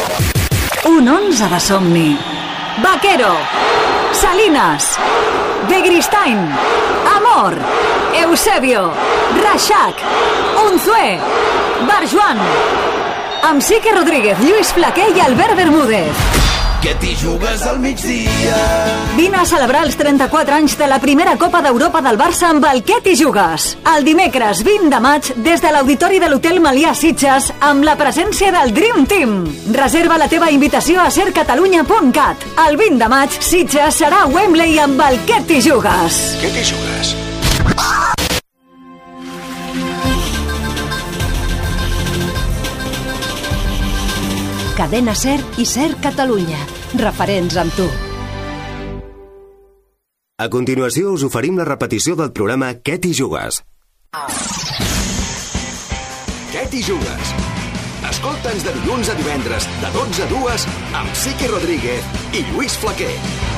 Un 11 de somni. Vaquero, Salinas, Begristain, Amor, Eusebio, Reixac, Unzué, Barjuan, amb Sique Rodríguez, Lluís Flaquer i Albert Bermúdez. Que t'hi jugues al migdia. Vine a celebrar els 34 anys de la primera Copa d'Europa del Barça amb el Que t'hi jugues. El dimecres 20 de maig, des de l'auditori de l'Hotel Melià Sitges, amb la presència del Dream Team. Reserva la teva invitació a sercatalunya.cat. El 20 de maig, Sitges serà a Wembley amb el Que t'hi jugues. Que t'hi jugues? Cadena SER i SER Catalunya. Referents amb tu. A continuació us oferim la repetició del programa Què t'hi jugues? Què t'hi jugues? Escolta'ns de dilluns a divendres, de 12 a 2, amb Sique Rodríguez i Lluís Flaquer.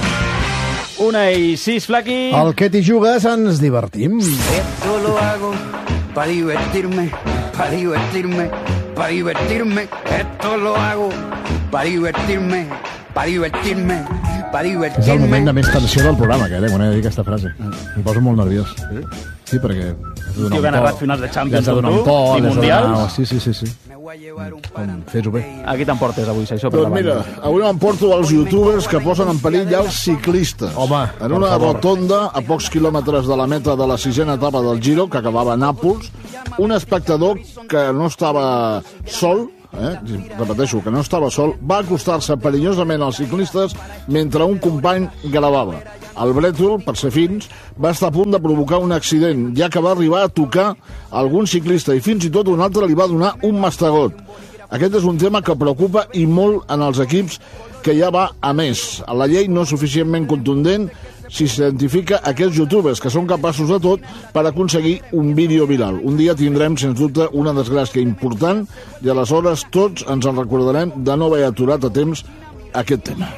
1:06, Flaqui. Al Que t'hi jugues ens divertim. Esto lo hago para divertirme, para divertirme, para divertirme. Esto lo hago para divertirme, para divertirme, para divertirme. És el moment de més tensió del programa, aquest, quan he de dir aquesta frase. Em poso molt nerviós. Sí, perquè... Tio que ha narrat finals de Champions, tu, i Mundials. Sí. Fes-ho bé. Aquí t'emportes avui, això. Doncs mira, avui m'emporto els youtubers que posen en perill els ciclistes. Home, en una rotonda, a pocs quilòmetres de la meta de la 6a etapa del Giro, que acabava a Nàpols, un espectador que no estava sol, repeteixo, que no estava sol, va acostar-se perillosament als ciclistes mentre un company gravava. El brètol, per ser fins, va estar a punt de provocar un accident, ja que va arribar a tocar algun ciclista i fins i tot un altre li va donar un mastegot. Aquest és un tema que preocupa i molt en els equips que ja va a més. La llei no és suficientment contundent si s'identifica aquests youtubers que són capaços de tot per aconseguir un vídeo viral. Un dia tindrem, sens dubte, una desgràcia important i aleshores tots ens en recordarem de no haver aturat a temps aquest tema.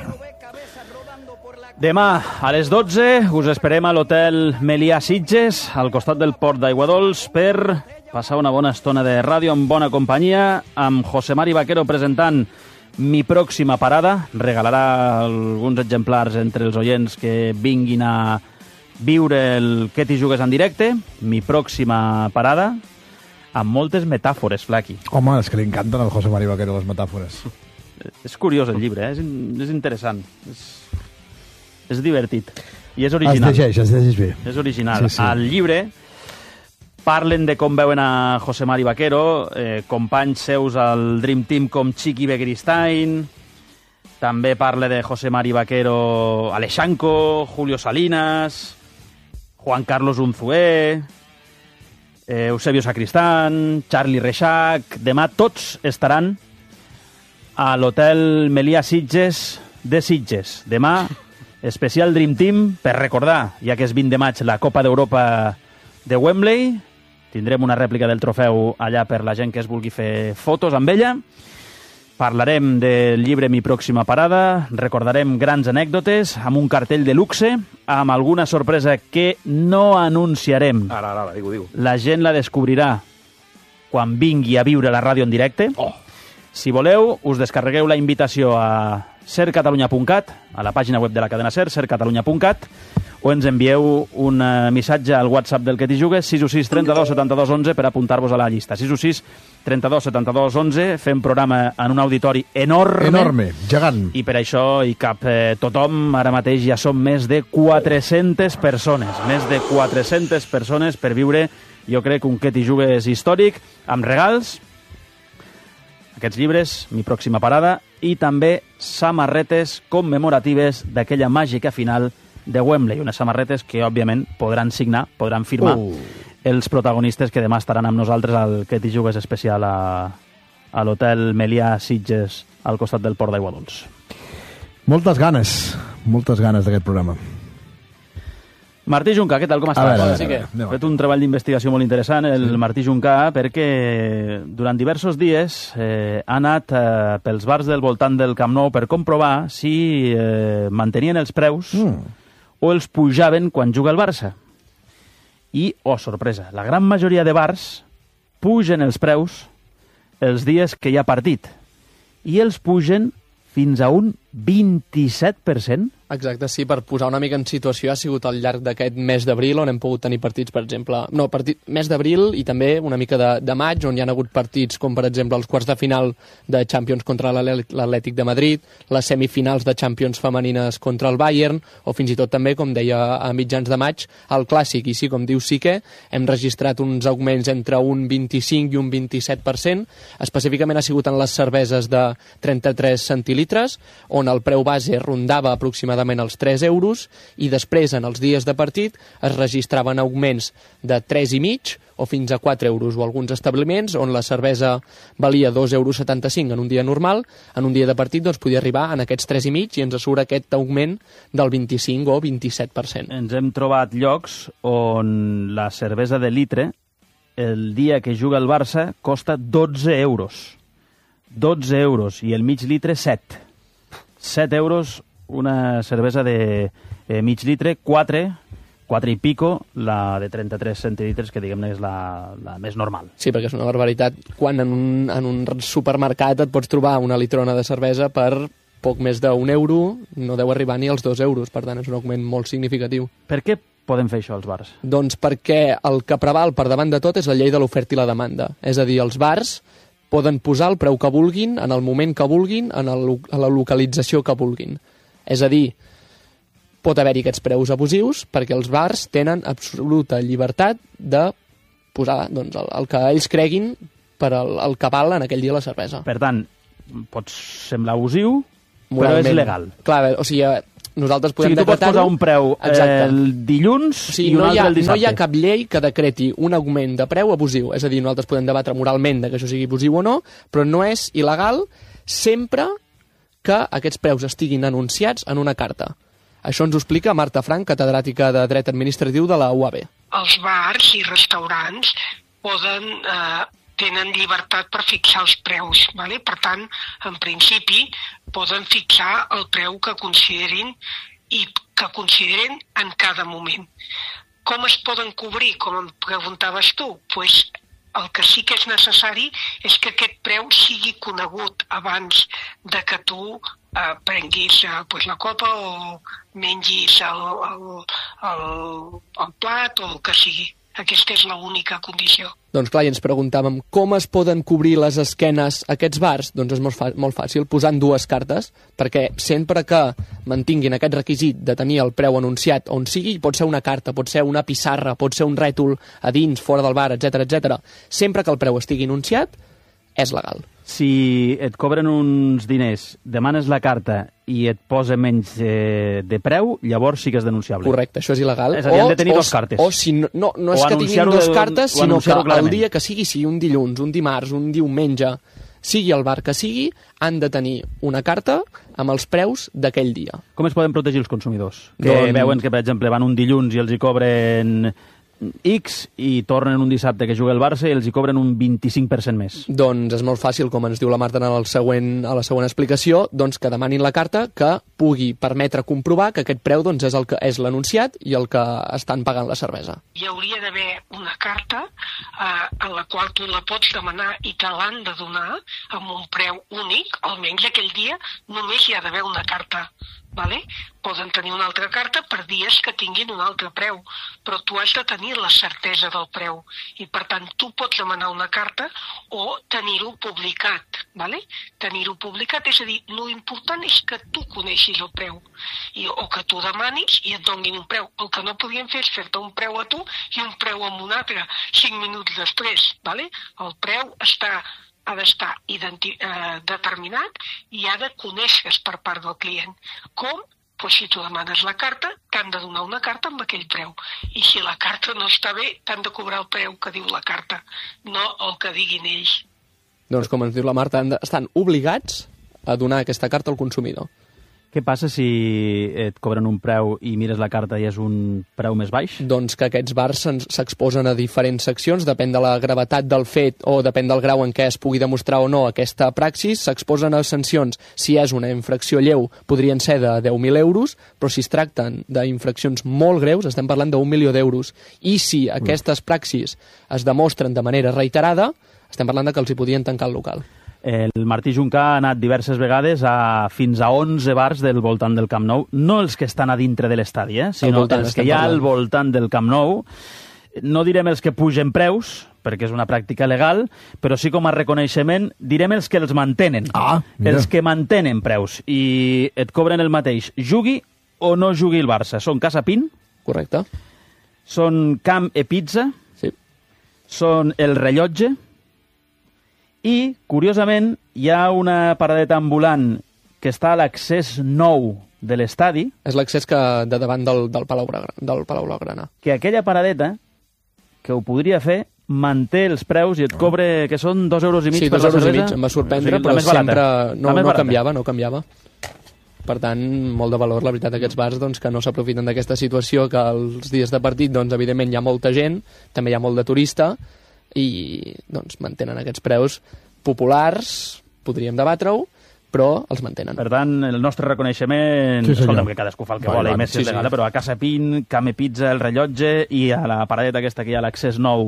Demà a les 12 us esperem a l'Hotel Melià Sitges, al costat del Port d'Aiguadols, per passar una bona estona de ràdio en bona companyia, amb José Mari Vaquero presentant Mi pròxima parada. Regalarà alguns exemplars entre els oients que vinguin a viure el Que t'hi jugues en directe. Mi pròxima parada, amb moltes metàfores, Flaqui. Home, és que li encanten al José Mari Vaquero les metàfores. És curiós el llibre, és interessant. És divertit. I és original. Es llegeix bé. És original. Sí. Al llibre parlen de com veuen a José Mari Vaquero, companys seus al Dream Team com Chiqui Begristain, també parla de José Mari Vaquero Alexanco, Julio Salinas, Juan Carlos Unzué, Eusebio Sacristán, Charlie Reixac. Demà tots estaran a l'Hotel Melià Sitges de Sitges. Demà, especial Dream Team, per recordar, ja que és 20 de maig, la Copa d'Europa de Wembley. Tindrem una rèplica del trofeu allà per la gent que es vulgui fer fotos amb ella. Parlarem del llibre Mi pròxima parada, recordarem grans anècdotes, amb un cartell de luxe, amb alguna sorpresa que no anunciarem. Ara, digo. La gent la descobrirà quan vingui a viure la ràdio en directe. Si voleu, us descarregueu la invitació a sercatalunya.cat, a la pàgina web de la cadena SER, sercatalunya.cat, o ens envieu un missatge al WhatsApp del Que t'hi jugues, 616 32 72 11, per apuntar-vos a la llista. 616 32 72 11, fem programa en un auditori enorme, gegant. I per això hi cap tothom. Ara mateix ja som més de 400 persones. Més de 400 persones per viure, jo crec, un Que t'hi jugues històric, amb regals, aquests llibres, Mi pròxima parada, i també samarretes commemoratives d'aquella màgica final de Wembley. Unes samarretes que, òbviament, podran signar, podran firmar els protagonistes que demà estaran amb nosaltres al Que t'hi jugues especial a l'Hotel Melià Sitges, al costat del Port d'Aiguadols. Moltes ganes d'aquest programa. Martí Juncà, què tal, com estàs? Ha fet un treball d'investigació molt interessant, el Martí Juncà, perquè durant diversos dies ha anat pels bars del voltant del Camp Nou per comprovar si mantenien els preus o els pujaven quan juga el Barça. I, sorpresa, la gran majoria de bars pugen els preus els dies que hi ha partit i els pugen fins a un 27%. Exacte, sí, per posar una mica en situació ha sigut al llarg d'aquest mes d'abril on hem pogut tenir partits, per exemple... No, mes d'abril i també una mica de maig, on hi ha hagut partits com, per exemple, els quarts de final de Champions contra l'Atlètic de Madrid, les semifinals de Champions femenines contra el Bayern, o fins i tot també, com deia, a mitjans de maig, el Clàssic. I sí, com diu Sique, hem registrat uns augments entre un 25 i un 27%. Específicament ha sigut en les cerveses de 33 centilitres, on el preu base rondava aproximadament els 3 euros, i després, en els dies de partit, es registraven augments de 3,5 o fins a 4 euros, o alguns establiments on la cervesa valia 2,75 euros en un dia normal, en un dia de partit doncs, podia arribar en aquests 3,5 i ens assura aquest augment del 25 o 27%. Ens hem trobat llocs on la cervesa de litre, el dia que juga el Barça, costa 12 euros. 12 euros, i el mig litre 7. 7 euros una cervesa de mig litre, 4 i pico, la de 33 centilitres, que diguem-ne és la més normal. Sí, perquè és una barbaritat. Quan en un supermercat et pots trobar una litrona de cervesa per poc més d'1 euro, no deu arribar ni als 2 euros, per tant és un augment molt significatiu. Per què poden fer això els bars? Doncs perquè el que preval per davant de tot és la llei de l'oferta i la demanda. És a dir, els bars poden posar el preu que vulguin, en el moment que vulguin, a la localització que vulguin. És a dir, pot haver-hi aquests preus abusius perquè els bars tenen absoluta llibertat de posar doncs, el que ells creguin per el que val en aquell dia la cervesa. Per tant, pot semblar abusiu, però és legal. Clar, o sigui, nosaltres podem decretar-ho... Tu pots posar un preu el dilluns i un altre el dissabte. No hi ha cap llei que decreti un augment de preu abusiu. És a dir, nosaltres podem debatre moralment que això sigui abusiu o no, però no és il·legal sempre que aquests preus estiguin anunciats en una carta. Això ens ho explica Marta Frank, catedràtica de Dret Administratiu de la UAB. Els bars i restaurants tenen llibertat per fixar els preus. ¿vale? Per tant, en principi, poden fixar el preu que considerin i que consideren en cada moment. Com es poden cobrir, com em preguntaves tu? Pues el que sí que és necessari és que aquest preu sigui conegut abans de que tu prenguis la copa o mengis el plat o el que sigui. Aquesta és l'única condició. Doncs clar, i ens preguntàvem com es poden cobrir les esquenes aquests bars? Doncs és molt fàcil, posant dues cartes, perquè sempre que mantinguin aquest requisit de tenir el preu anunciat on sigui, pot ser una carta, pot ser una pissarra, pot ser un rètol a dins, fora del bar, etc. Sempre que el preu estigui anunciat, és legal. Si et cobren uns diners, demanes la carta i et posa menys de preu, llavors sí que és denunciable. Correcte, això és il·legal. És a dir, han de tenir dues cartes. O si no és que tinguin dues cartes, sinó que el dia que sigui un dilluns, un dimarts, un diumenge, sigui el bar que sigui, han de tenir una carta amb els preus d'aquell dia. Com es poden protegir els consumidors? Que veuen que, per exemple, van un dilluns i els hi cobren X i tornen un dissabte que juga el Barça i els hi cobren un 25% més. Doncs és molt fàcil, com ens diu la Marta a la següent explicació, doncs que demanin la carta que pugui permetre comprovar que aquest preu doncs, és el que és l'anunciat i el que estan pagant la cervesa. Hi hauria d'haver una carta en la qual tu la pots demanar i te l'han de donar amb un preu únic, almenys aquell dia només hi ha d'haver una carta. ¿vale? Poden tenir una altra carta per dies que tinguin un altre preu, però tu has de tenir la certesa del preu i per tant tu pots demanar una carta o tenir-ho publicat, ¿vale? Tenir-ho publicat, és a dir, l'important és que tu coneixis el preu o que tu demanis i et donin un preu. El que no podien fer és fer-te un preu a tu i un preu a un altre 5 minuts després, ¿vale? El preu ha d'estar determinat i ha de conèixer per part del client. Com? Pues si tu demanes la carta, t'han de donar una carta amb aquell preu. I si la carta no està bé, t'han de cobrar el preu que diu la carta, no el que diguin ells. Doncs com ens diu la Marta, estan obligats a donar aquesta carta al consumidor. Què passa si et cobren un preu i mires la carta i és un preu més baix? Doncs que aquests bars s'exposen a diferents seccions, depèn de la gravetat del fet o depèn del grau en què es pugui demostrar o no aquesta praxis, s'exposen a sancions. Si és una infracció lleu, podrien ser de 10.000 euros, però si es tracten d'infraccions molt greus, estem parlant d'1 milió d'euros. I si aquestes praxis es demostren de manera reiterada, estem parlant de que els hi podien tancar el local. El Martí Juncà ha anat diverses vegades fins a 11 bars del voltant del Camp Nou, no els que estan a dintre de l'estadi, sinó els que hi ha al voltant del Camp Nou. No direm els que pugen preus, perquè és una pràctica legal, però sí com a reconeixement direm els que els mantenen. Els que mantenen preus i et cobren el mateix. Jugui o no jugui el Barça. Són Casa Pin. Correcte. Són Camp e Pizza. Sí. Són El Rellotge. I, curiosament, hi ha una paradeta ambulant que està a l'accés nou de l'estadi. És l'accés de davant del Palau Blaugrana. Que aquella paradeta, que ho podria fer, manté els preus i et cobre, que són 2,5 euros per la cervesa. Sí, 2,5 euros. Em va sorprendre, però sempre no canviava. Per tant, molt de valor, la veritat, aquests bars que no s'aprofiten d'aquesta situació, que els dies de partit, evidentment, hi ha molta gent, també hi ha molt de turista, i mantenen aquests preus populars, podríem debatre-ho, però els mantenen. Per tant, el nostre reconeixement, escolta'm, que cadascú fa el que vol, i més si és legal, però a Casa Pin, Came Pizza, El Rellotge, i a la paradeta aquesta que hi ha a l'accés nou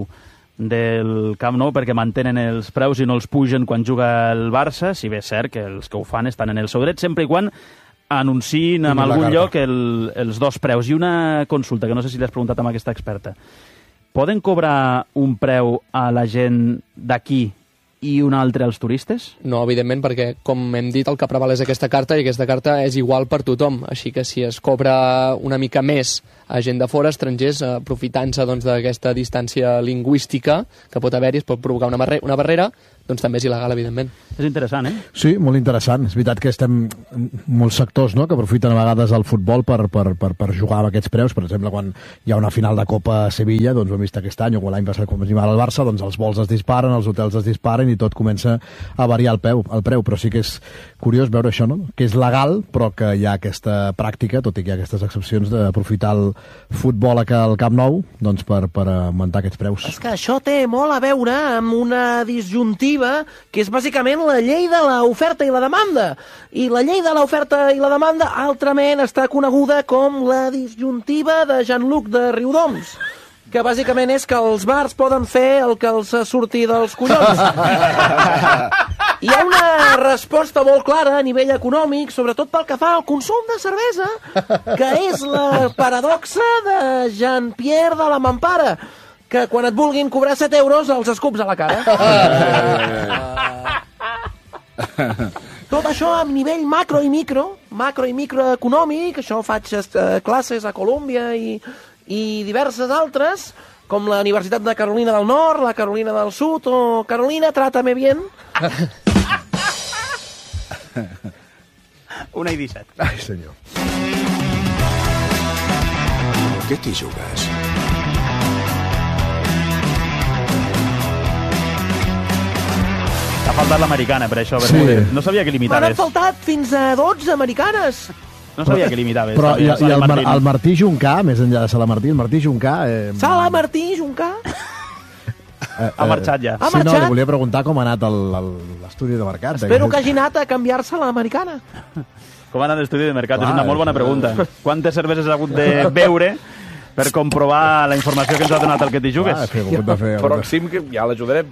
del Camp Nou, perquè mantenen els preus i no els pugen quan juga el Barça, si bé és cert que els que ho fan estan en el seu dret, sempre i quan anunciïn en algun lloc els dos preus. I una consulta, que no sé si l'has preguntat amb aquesta experta. Poden cobrar un preu a la gent d'aquí i un altre als turistes? No, evidentment, perquè, com hem dit, el que preval és aquesta carta, i aquesta carta és igual per tothom. Així que si es cobra una mica més a gent de fora, estrangers, aprofitant-se d'aquesta distància lingüística que pot haver-hi, es pot provocar una barrera, doncs també és il·legal, evidentment. És interessant, Sí, molt interessant. És veritat que estem molts sectors, que aprofiten a vegades el futbol per jugar amb aquests preus. Per exemple, quan hi ha una final de Copa a Sevilla, doncs ho hem vist aquest any, o l'any passat quan vam al Barça, doncs els vols es disparen, els hotels es disparen i tot comença a variar el preu. Però sí que és curiós veure això, que és legal, però que hi ha aquesta pràctica, tot i que hi ha aquestes excepcions, d'aprofitar el futbol al Camp Nou per augmentar aquests preus. És que això té molt a veure amb una disjuntiva que és bàsicament la llei de l'oferta i la demanda. I la llei de l'oferta i la demanda altrament està coneguda com la disjuntiva de Jean-Luc de Riudoms, que bàsicament és que els bars poden fer el que els surti dels collons. Hi ha una resposta molt clara a nivell econòmic, sobretot pel que fa al consum de cervesa, que és la paradoxa de Jean-Pierre de la Mampara, que quan et vulguin cobrar 7 euros els escups a la cara. Tot això a nivell macro i microeconòmic, això faig classes a Colòmbia i diverses altres, com la Universitat de Carolina del Nord, la Carolina del Sud, o Carolina, trátame bien. 1:17. Ai, senyor. Què t'hi jugues? T'ha faltat l'americana, per això. Sí. No sabia que limitaves. M'han faltat fins a 12 americanes. No sabia que limitaves. Però i el Martí Juncà, més enllà de Salamartí, el Martí Juncà... Salamartí Juncà? Ha marxat ja. Ha Sí, no, marxat? li volia preguntar com ha anat l'estudi de mercat. Espero que hagi anat a canviar-se l'americana. Com ha anat l'estudi de mercat? Clar, És una molt bona pregunta. Quantes cerveses ha hagut de beure per comprovar la informació que ens ha donat el que t'hi jugues? Pròxim, que ja l'ajudarem.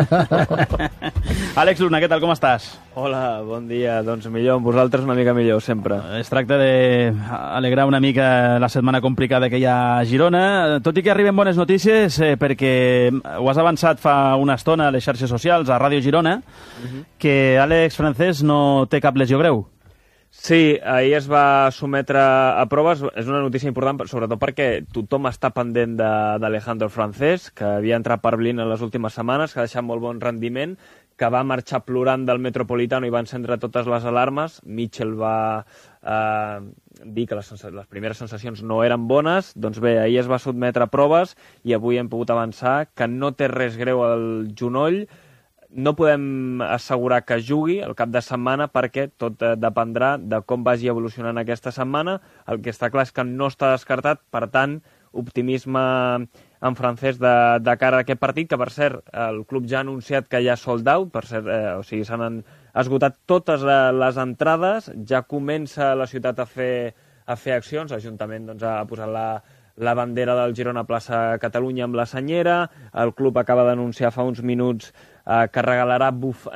Àlex Luna, què tal, com estàs? Hola, bon dia. Doncs millor, amb vosaltres una mica millor, sempre. Es tracta d'alegrar una mica la setmana complicada que hi ha a Girona, tot i que arriben bones notícies, perquè ho has avançat fa una estona a les xarxes socials, a Ràdio Girona, que Àlex Francés no té cap lesió greu. Sí, ahir es va sometre a proves. És una notícia important, sobretot perquè tothom està pendent d'Alejandro Francés, que havia entrat per Berlín en les últimes setmanes, que ha deixat molt bon rendiment, que va marxar plorant del Metropolitano i va encendre totes les alarmes. Mitchell va dir que les primeres sensacions no eren bones. Doncs bé, ahir es va sotmetre a proves i avui hem pogut avançar que no té res greu al genoll. No podem assegurar que jugui el cap de setmana perquè tot dependrà de com vagi evolucionant aquesta setmana. El que està clar és que no està descartat, per tant, optimisme en Francés de cara a aquest partit, que per cert, el club ja ha anunciat que hi ha sold out, per cert, o sigui, s'han esgotat totes les entrades, ja comença la ciutat a fer accions, l'Ajuntament ha posat la bandera del Girona a plaça Catalunya amb la senyera, el club acaba d'anunciar fa uns minuts que regalarà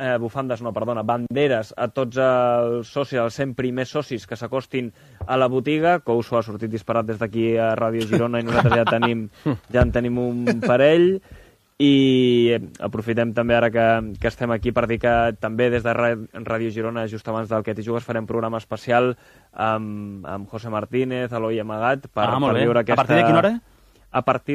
banderes a tots els socis, els 100 primers socis que s'acostin a la botiga. Couso ha sortit disparat des d'aquí a Ràdio Girona i nosaltres ja en tenim un parell. I aprofitem també ara que estem aquí per dir que també des de Ràdio Girona, just abans del Que t'hi jugues, farem programa especial amb José Martínez, Eloi Amagat, per viure aquesta... A partir de quina hora? A partir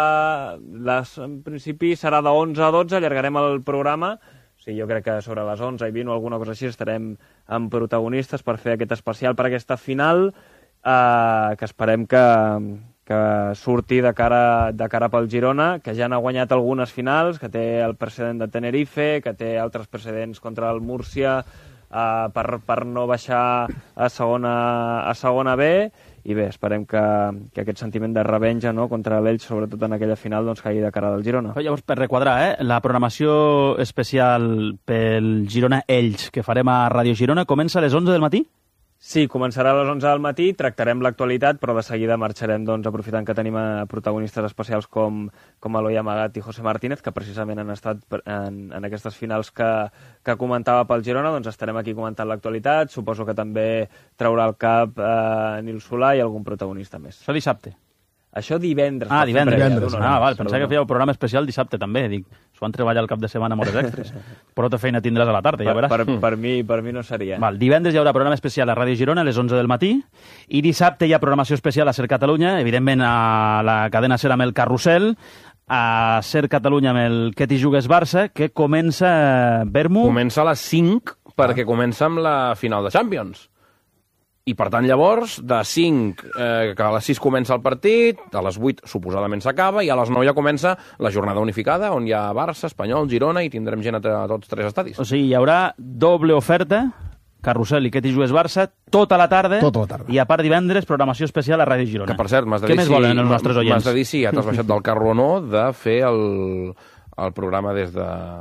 en principi serà de 11 a 12, allargarem el programa. Sí, jo crec que sobre les 11 i 20 o alguna cosa així estarem amb protagonistes per fer aquest especial per aquesta final, que esperem que surti de cara pel Girona, que ja n'ha guanyat algunes finals, que té el precedent de Tenerife, que té altres precedents contra el Múrcia, per no baixar a segona B, i bé, esperem que aquest sentiment de revenja, no, contra l'Elx, sobretot en aquella final, doncs caigui de cara del Girona. Llavors, per requadrar, la programació especial pel Girona-Elx que farem a Ràdio Girona comença a les 11 del matí? Sí, començarà a les 11 del matí, tractarem l'actualitat, però de seguida marxarem, doncs, aprofitant que tenim protagonistes especials com Eloi Amagat i José Martínez, que precisament han estat en aquestes finals que comentava pel Girona, doncs estarem aquí comentant l'actualitat, suposo que també traurà el cap Nil Solà i algun protagonista més. Això dissabte? Això divendres. Divendres. Val, pensava que fèieu programa especial dissabte també, dic, s'ho han treballat el cap de setmana amb hores extres. Prou feina tindràs a la tarda, ja veuràs. Per mi no seria. Val, divendres hi haurà programa especial a Ràdio Girona a les 11 del matí, i dissabte hi ha programació especial a Ser Catalunya, evidentment a la cadena Ser amb el Carrusel, a Ser Catalunya amb el Que t'hi jugues Barça, que comença, Bermu... Comença a les 5, perquè comença amb la final de Champions. I, per tant, llavors, de 5, que a les 6 comença el partit, a les 8 suposadament s'acaba, i a les 9 ja comença la jornada unificada, on hi ha Barça, Espanyol, Girona, i tindrem gent a tots 3 estadis. O sigui, hi haurà doble oferta, Carrusel i Que t'hi jugues Barça, tota la tarda, i a part divendres, programació especial a Ràdio Girona. Que, per cert, m'has de dir si ja t'has baixat del carro o no de fer el programa des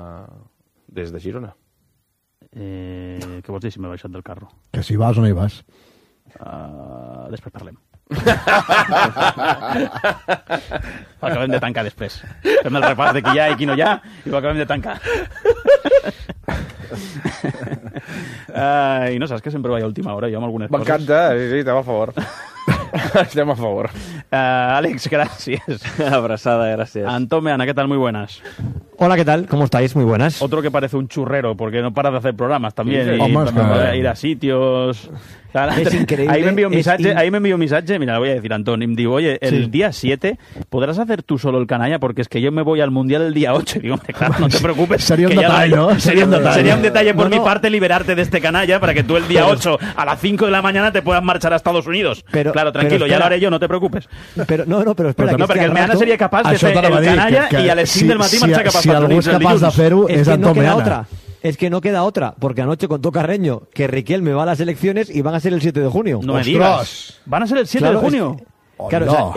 de Girona. Què vols dir si m'he baixat del carro? Que si vas o no hi vas. Després parlem. Acabem de tancar després. Fem el repàs de qui hi ha i qui no hi ha i ho acabem de tancar. I no saps que sempre vaig a última hora, jo amb algunes coses. M'encanta, sí, estem a favor. Estem a favor. Alex, gracias. Abrazada, gracias. Antomeana, ¿qué tal? Muy buenas. Hola, ¿qué tal? ¿Cómo estáis? Muy buenas. Otro que parece un churrero, porque no para de hacer programas también. Sí, y ir a sitios... Es increíble. Ahí me envió un mensaje, mira, lo voy a decir, Antón, y me digo, oye, el día 7 podrás hacer tú solo el canalla, porque es que yo me voy al Mundial el día 8. Y digo, claro, no te preocupes. Sería un detalle, ¿no? Sería un detalle por mi parte liberarte de este canalla para que tú el día 8 a las 5 de la mañana te puedas marchar a Estados Unidos. Claro, tranquilo, ya lo haré yo, no te preocupes. Pero espera. No, perquè el Meana seria capaç de fer el canalla i a les 5 del matí marxar cap a Estados Unidos el dilluns. Si algú és capaç de fer-ho, és Antón Meana. Es que no queda otra, porque anoche contó Carreño que Riquelme va a las elecciones y van a ser el 7 de junio. No me digas. ¿Van a ser el 7 de junio? Claro, o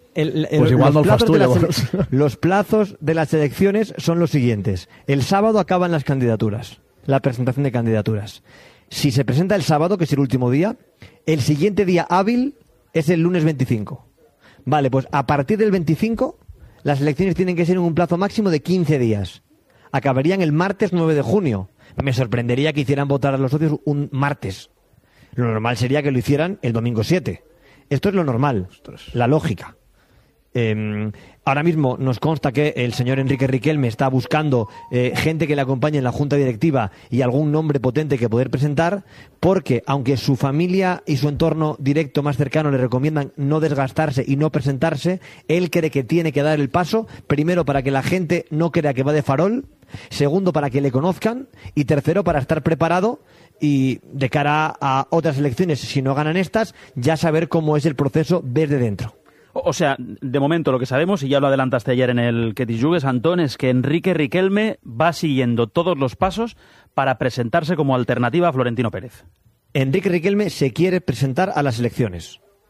sea, los plazos de las elecciones son los siguientes. El sábado acaban las candidaturas, la presentación de candidaturas. Si se presenta el sábado, que es el último día, el siguiente día hábil es el lunes 25. Vale, pues a partir del 25, las elecciones tienen que ser en un plazo máximo de 15 días. Acabarían el martes 9 de junio. Me sorprendería que hicieran votar a los socios un martes. Lo normal sería que lo hicieran el domingo 7. Esto es lo normal, la lógica. Ahora mismo nos consta que el señor Enrique Riquelme está buscando gente que le acompañe en la junta directiva y algún nombre potente que poder presentar, porque aunque su familia y su entorno directo más cercano le recomiendan no desgastarse y no presentarse, él cree que tiene que dar el paso, primero para que la gente no crea que va de farol, segundo para que le conozcan y tercero para estar preparado y de cara a otras elecciones, si no ganan estas, ya saber cómo es el proceso desde dentro. O sea, de momento lo que sabemos, y ya lo adelantaste ayer en el Que t'hi jugues, Antón, es que Enrique Riquelme va siguiendo todos los pasos para presentarse como alternativa a Florentino Pérez. Enrique Riquelme se quiere presentar a las elecciones.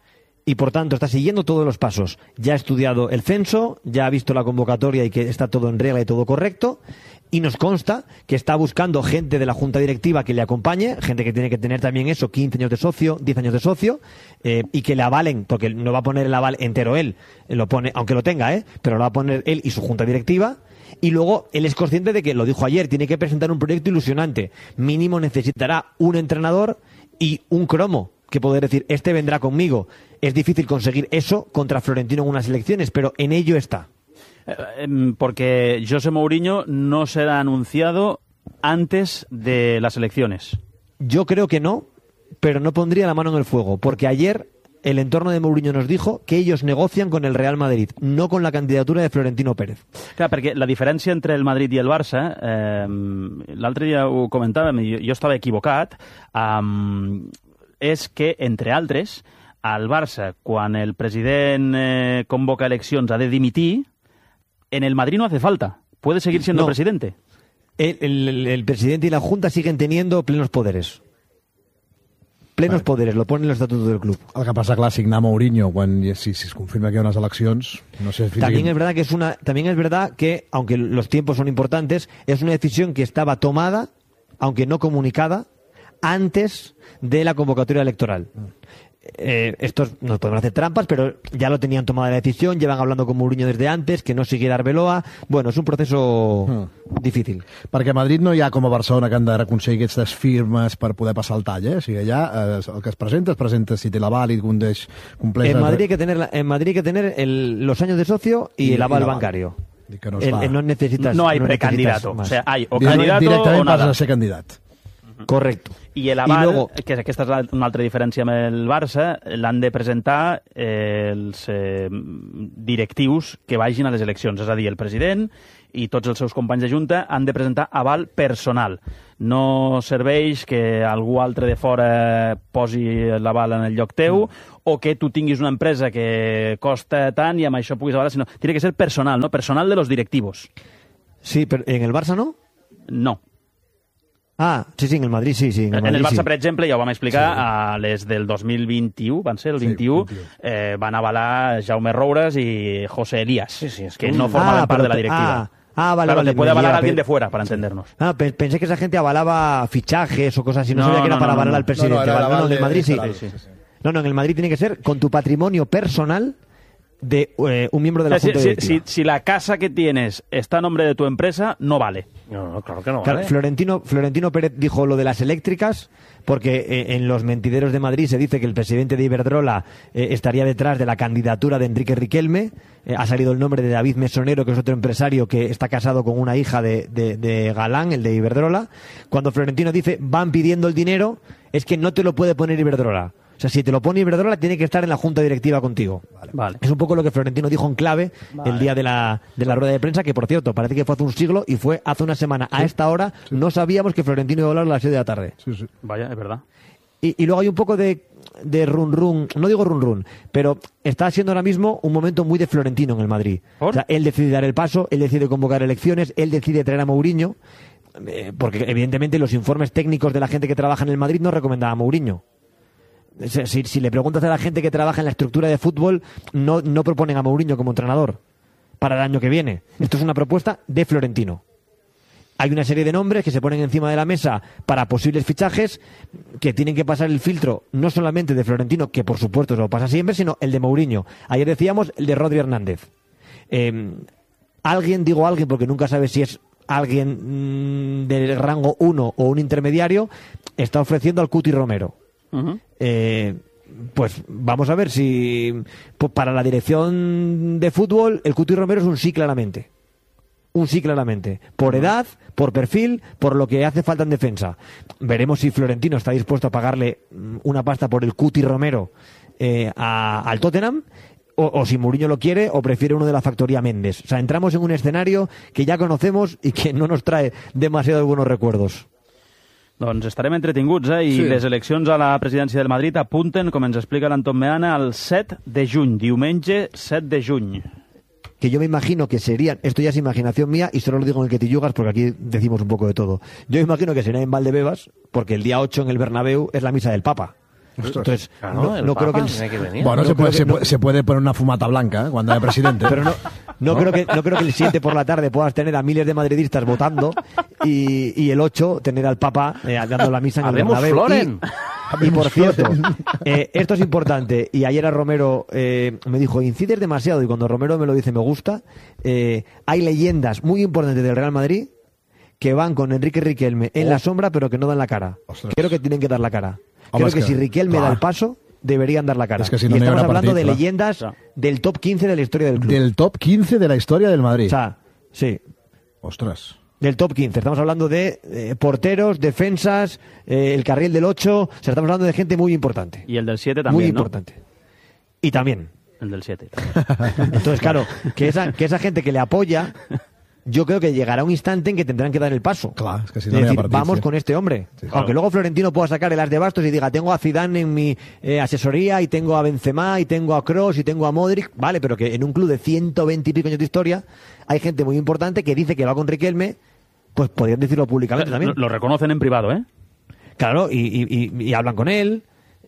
y por tanto está siguiendo todos los pasos. Ya ha estudiado el censo, ya ha visto la convocatoria y que está todo en regla y todo correcto, y nos consta que está buscando gente de la junta directiva que le acompañe, gente que tiene que tener también 15 años de socio, 10 años de socio, y que le avalen, porque no va a poner el aval entero él, lo pone, aunque lo tenga, pero lo va a poner él y su junta directiva. Y luego él es consciente de que, lo dijo ayer, tiene que presentar un proyecto ilusionante. Mínimo necesitará un entrenador y un cromo, que poder decir, este vendrá conmigo. Es difícil conseguir eso contra Florentino en unas elecciones, pero en ello está. Porque José Mourinho no será anunciado antes de las elecciones. Yo creo que no, pero no pondría la mano en el fuego, porque ayer el entorno de Mourinho nos dijo que ellos negocian con el Real Madrid, no con la candidatura de Florentino Pérez. Clar, perquè la diferència entre el Madrid i el Barça, l'altre dia ho comentàvem, jo estava equivocat, és que, entre altres, al Barça, quan el president convoca eleccions, ha de dimitir, en el Madrid no hace falta, puede seguir siendo presidente. El presidente y la Junta siguen teniendo plenos poderes. Plenos poderes, lo ponen en los estatutos del club. El que passa, clar, signar Mourinho, si es confirma que hi ha unes eleccions, no sé... También es verdad que, aunque los tiempos son importantes, es una decisión que estaba tomada, aunque no comunicada, antes de la convocatoria electoral. Estos no podemos hacer trampas, pero ya lo tenían tomada la decisión, llevan hablando con Mourinho desde antes, que no siguiera Arbeloa. Bueno, és un proceso difícil. Perquè a Madrid no hi ha com a Barcelona que han de aconseguir aquestes firmes per poder passar el tall, O sigui, allà el que es presenta si té l'aval i compleix... En Madrid hay que tener los años de socio y el aval bancario. Que no, es no necesitas... No hay precandidato, o sea, hay o candidato directament o nada. Directament a ser candidat. Correcto. I l'aval, que aquesta és una altra diferència amb el Barça, l'han de presentar els directius que vagin a les eleccions. És a dir, el president i tots els seus companys de junta han de presentar aval personal. No serveix que algú altre de fora posi l'aval en el lloc teu o que tu tinguis una empresa que costa tant i amb això puguis avalar, sinó tiene que ser personal, ¿no? Personal de los directivos. Sí, pero ¿en el Barça no? No. Ah, sí, en el Madrid sí. En el Barça, per exemple, ja ho vam explicar, a les del 2021, van ser el 21, van avalar Jaume Roures i José Elías, que no formaven part de la directiva. Vale, claro, puede avalar a alguien de fuera, para entendernos. Pensé que esa gente avalaba fichajes o cosas así, no sabía que era para avalar al presidente. No, en el Madrid sí. No, en el Madrid tiene que ser con tu patrimonio personal de un miembro de la Junta Directiva. Si la casa que tienes está a nombre de tu empresa, no vale. No, claro que no vale. Florentino Pérez dijo lo de las eléctricas porque en los mentideros de Madrid se dice que el presidente de Iberdrola estaría detrás de la candidatura de Enrique Riquelme. Ha salido el nombre de David Mesonero, que es otro empresario que está casado con una hija de Galán, el de Iberdrola. Cuando Florentino dice van pidiendo el dinero, es que no te lo puede poner Iberdrola. O sea, si te lo pone Iberdrola, tiene que estar en la junta directiva contigo. Vale. Es un poco lo que Florentino dijo en clave el día de la rueda de prensa, que por cierto, parece que fue hace un siglo y fue hace una semana. A esta hora no sabíamos que Florentino iba a hablar a las 7 de la tarde. Sí. Vaya, es verdad. Y luego hay un poco de run, no digo run, pero está siendo ahora mismo un momento muy de Florentino en el Madrid. ¿Por? O sea, él decide dar el paso, él decide convocar elecciones, él decide traer a Mourinho, porque evidentemente los informes técnicos de la gente que trabaja en el Madrid no recomendaban a Mourinho. Si le preguntas a la gente que trabaja en la estructura de fútbol, no proponen a Mourinho como entrenador para el año que viene. Esto es una propuesta de Florentino. Hay una serie de nombres que se ponen encima de la mesa para posibles fichajes que tienen que pasar el filtro no solamente de Florentino, que por supuesto se lo pasa siempre, sino el de Mourinho. Ayer decíamos el de Rodri Hernández. Alguien porque nunca sabe si es alguien del rango 1 o un intermediario, está ofreciendo al Cuti Romero. Pues vamos a ver si para la dirección de fútbol el Cuti Romero es un sí claramente, por edad, por perfil, por lo que hace falta en defensa. Veremos si Florentino está dispuesto a pagarle una pasta por el Cuti Romero al Tottenham, o si Mourinho lo quiere o prefiere uno de la factoría Méndez. O sea, entramos en un escenario que ya conocemos y que no nos trae demasiados buenos recuerdos. Doncs estarem entretinguts, I les eleccions a la presidència del Madrid apunten, com ens explica l'Anton Meana, el 7 de juny, diumenge 7 de juny. Que yo me imagino que serían, esto ya es imaginación mía y solo lo digo en el que te yugas porque aquí decimos un poco de todo. Yo me imagino que sería en Valdebebas porque el día 8 en el Bernabéu es la misa del Papa. Entonces, Claro, no creo que tiene que venir. Bueno, se puede poner una fumata blanca cuando haya presidente. Pero no creo que el 7 por la tarde puedas tener a miles de madridistas votando y el 8 tener al Papa dando la misa en el Bernabéu. Floren! Y por cierto, esto es importante, y ayer a Romero me dijo, incides demasiado, y cuando Romero me lo dice me gusta, hay leyendas muy importantes del Real Madrid que van con Enrique Riquelme en la sombra, pero que no dan la cara. Ostras. Creo que tienen que dar la cara. Home, Creo que si Riquelme da el paso, deberían dar la cara. Es que si no, y no estamos habrá hablando partit, de clar. leyendas del top 15 de la historia del club. Del top 15 de la historia del Madrid. O sea, sí. Ostras. Del top 15. Estamos hablando de porteros, defensas, el carril del 8. O sea, estamos hablando de gente muy importante. Y el del 7 también, Muy ¿no? importante. Y también. El del 7. Entonces, claro, que esa gente que le apoya, yo creo que llegará un instante en que tendrán que dar el paso. Claro, es que si De no, decir, partit, vamos sí. con este hombre. Sí, Aunque luego Florentino pueda sacar el as de bastos y diga, tengo a Zidane en mi asesoría, y tengo a Benzema, y tengo a Kroos, y tengo a Modric. Vale, pero que en un club de 120 y pico años de historia hay gente muy importante que dice que va con Riquelme, pues podrían decirlo públicamente también. Lo reconocen en privado, ¿eh? Claro, y hablan con él.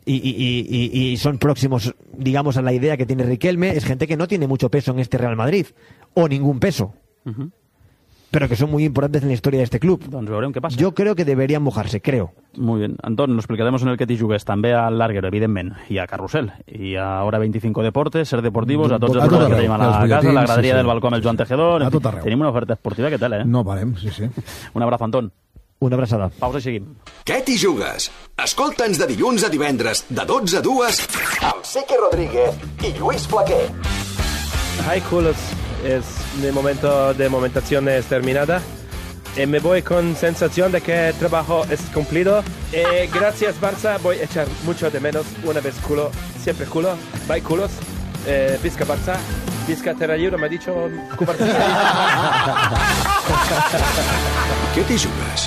Y son próximos, digamos, a la idea que tiene Riquelme. Es gente que no tiene mucho peso en este Real Madrid, o ningún peso, pero que son muy importantes en la historia de este club. Doncs veurem què passa. Yo creo que deberían mojarse, creo. Muy bien. Anton, lo explicaremos en el que t'hi jugues. També al Larguero, evidentment, i a Carrusel. I a Hora 25 Deportes, Ser Deportivos, a tots els programes que tenim a la casa, la graderia del balcó amb el Joan Tejedor. A tot arreu. Tenim una oferta esportiva que tela, eh? No parem, sí, sí. Un abraç, Anton. Una abraçada. Pausa i seguim. Què t'hi jugues? Escolta'ns de dilluns a divendres, de 12 a 2, amb Sique Rodríguez i Lluís Flaquer. Hi, culos. Mi momento de momentación es terminada. Me voy con sensación de que el trabajo es cumplido. Gracias, Barça. Voy a echar mucho de menos. Una vez culo, siempre culo. Bye, culos. Visca Barça. Visca Terra Lliure, m'ha dicho Cubartí. Què t'hi jugues?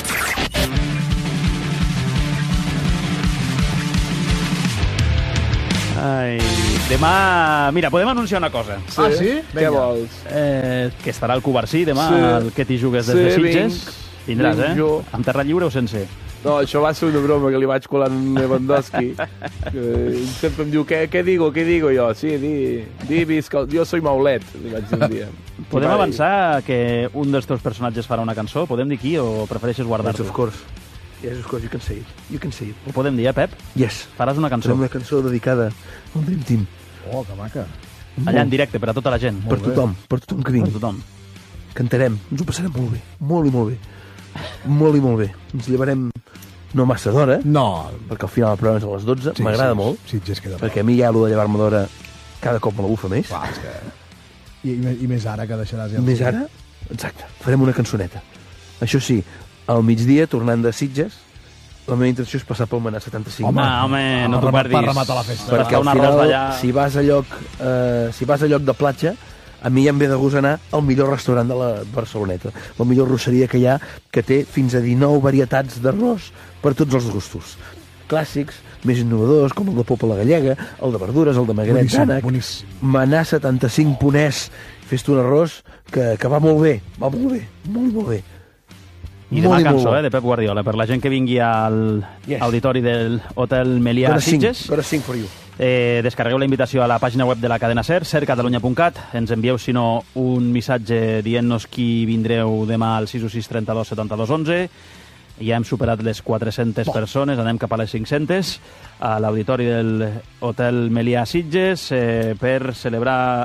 Ai, demà... Mira, podem anunciar una cosa. Sí? Ah, sí? Què vols? Que estarà al Covarsí demà, Sí. el que t'hi jugues des de Sí, Sitges. Tindràs, vinc eh? jo. Amb terra lliure o sense? No, això va ser una broma que li vaig colar a Lewandowski. Sempre em diu, què digo? Jo, sí, di visca, jo soy Maulet, li vaig dir un dia. Podem avançar que un dels teus personatges farà una cançó? Podem dir qui o prefereixes guardar-t'ho? Yes, of course. Yes, of course, you can say it. You can say it. Ho podem dir, Pep? Yes. Faràs una cançó. Farem una cançó dedicada al Dream Team. Oh, que maca. Allà en directe, per a tota la gent. Per tothom que vingui. Per tothom. Cantarem, ens ho passarem molt bé, molt i molt bé. Molt i molt bé. Ens llevarem no massa d'hora, No. perquè al final el programa és a les 12, Sí, m'agrada sí, molt, sí, és que perquè a mi ja allò de llevar-me d'hora cada cop me la bufa més. Clar, és que... I més ara que deixaràs... Ja Més ara, exacte, farem una cançoneta. Això sí, al migdia, tornant de Sitges, la meva intenció és passar pel Manà 75. Home, no t'ho perdis. Per rematar la festa. Perquè al final, si vas a lloc de platja, a mi ja em ve de gust anar al millor restaurant de la Barceloneta, la millor rosseria que hi ha, que té fins a 19 varietats d'arròs per tots els gustos. Clàssics, més innovadors, com el de popa a la gallega, el de verdures, el de magret d'ànec, Manà 75 ponès, fes-te un arròs que va molt bé, molt bé. I demà cançó, de Pep Guardiola, per la gent que vingui al auditori del Hotel Melià Sitges. Gonna sing for you. Descarregueu la invitació a la pàgina web de la cadena SER, sercatalunya.cat. Ens envieu, si no, un missatge dient-nos qui vindreu demà al 616 32 72 11. Ja hem superat les 400 persones, anem cap a les 500 a l'auditori del Hotel Melià Sitges per celebrar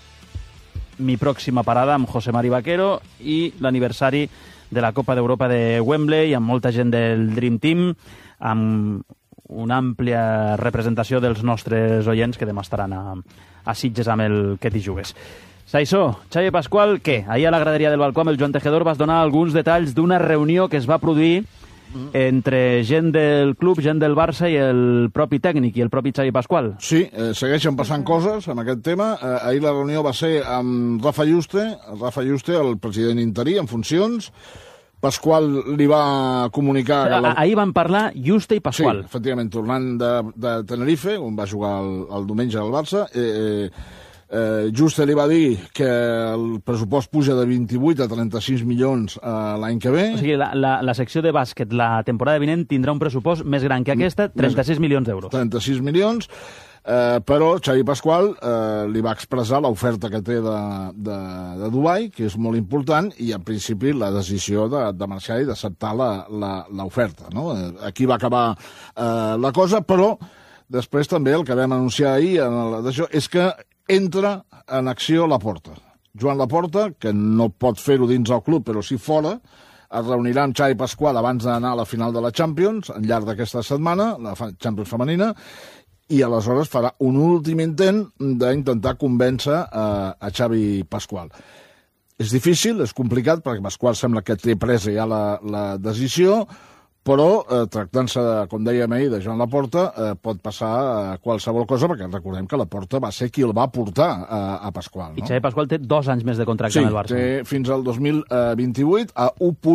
mi pròxima parada amb José Mari Vaquero i l'aniversari de la Copa d'Europa de Wembley, amb molta gent del Dream Team, amb una àmplia representació dels nostres oients que demà estaran a Sitges amb el que t'hi jugues. Saissó, Xavi Pasqual, què? Ahir a la graderia del balcó amb el Joan Tejedor vas donar alguns detalls d'una reunió que es va produir entre gent del club, gent del Barça i el propi tècnic i el propi Xavi Pasqual. Sí, segueixen passant coses amb aquest tema. Ahir la reunió va ser amb Rafa Juste, el president interí, en funcions. Pasqual li va comunicar... Ahir van parlar Juste i Pasqual. Sí, efectivament, tornant de Tenerife, on va jugar el diumenge al Barça. Juste li va dir que el pressupost puja de 28 a 36 milions l'any que ve. O sigui, la secció de bàsquet la temporada vinent tindrà un pressupost més gran que aquesta, 36 milions d'euros. 36 milions, però Xavi Pasqual li va expressar l'oferta que té de Dubai, que és molt important, i en principi la decisió de marxar i d'acceptar l'oferta. No? Aquí va acabar la cosa, però després també el que vam anunciar ahir és que entra en acció Laporta. Joan Laporta, que no pot fer-ho dins el club, però sí fora, es reunirà amb Xavi Pasqual abans d'anar a la final de la Champions, al llarg d'aquesta setmana, la Champions femenina, i aleshores farà un últim intent d'intentar convèncer a Xavi Pasqual. És difícil, és complicat, perquè Pasqual sembla que té presa ja la decisió, però tractant-se, com dèiem ahir, de Joan Laporta, pot passar qualsevol cosa, perquè recordem que Laporta va ser qui el va portar a Pasqual. No? I Xavi Pasqual té 2 anys més de contracte amb el Barça. Sí, té fins al 2028 a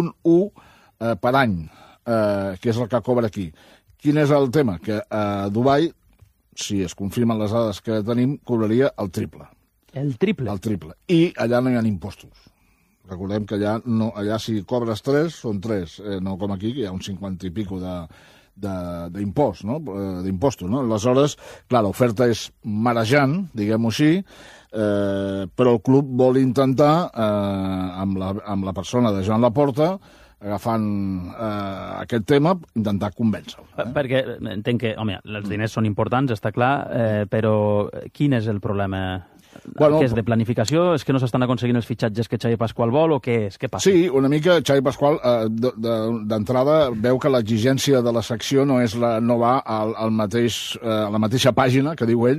1,1 per any, que és el que cobra aquí. Quin és el tema? Que a Dubai, si es confirmen les dades que tenim, cobraria el triple. El triple? El triple. I allà no hi ha impostos. Recordem que allà si cobres 3, són 3, no com aquí, que hi ha un 50 i pico d'impost, no? D'impostos, no? Aleshores, clar, l'oferta és marejant, diguem-ho així, però el club vol intentar, amb la persona de Joan Laporta, agafant aquest tema, intentar convèncer-lo. Perquè entenc que, home, els diners són importants, està clar, però quin és el problema? Bueno, què és, de planificació? És que no s'estan aconseguint els fitxatges que Xavi Pasqual vol o què és? Què passa? Sí, una mica Xavi Pasqual d'entrada veu que l'exigència de la secció no va a la mateixa pàgina, que diu ell,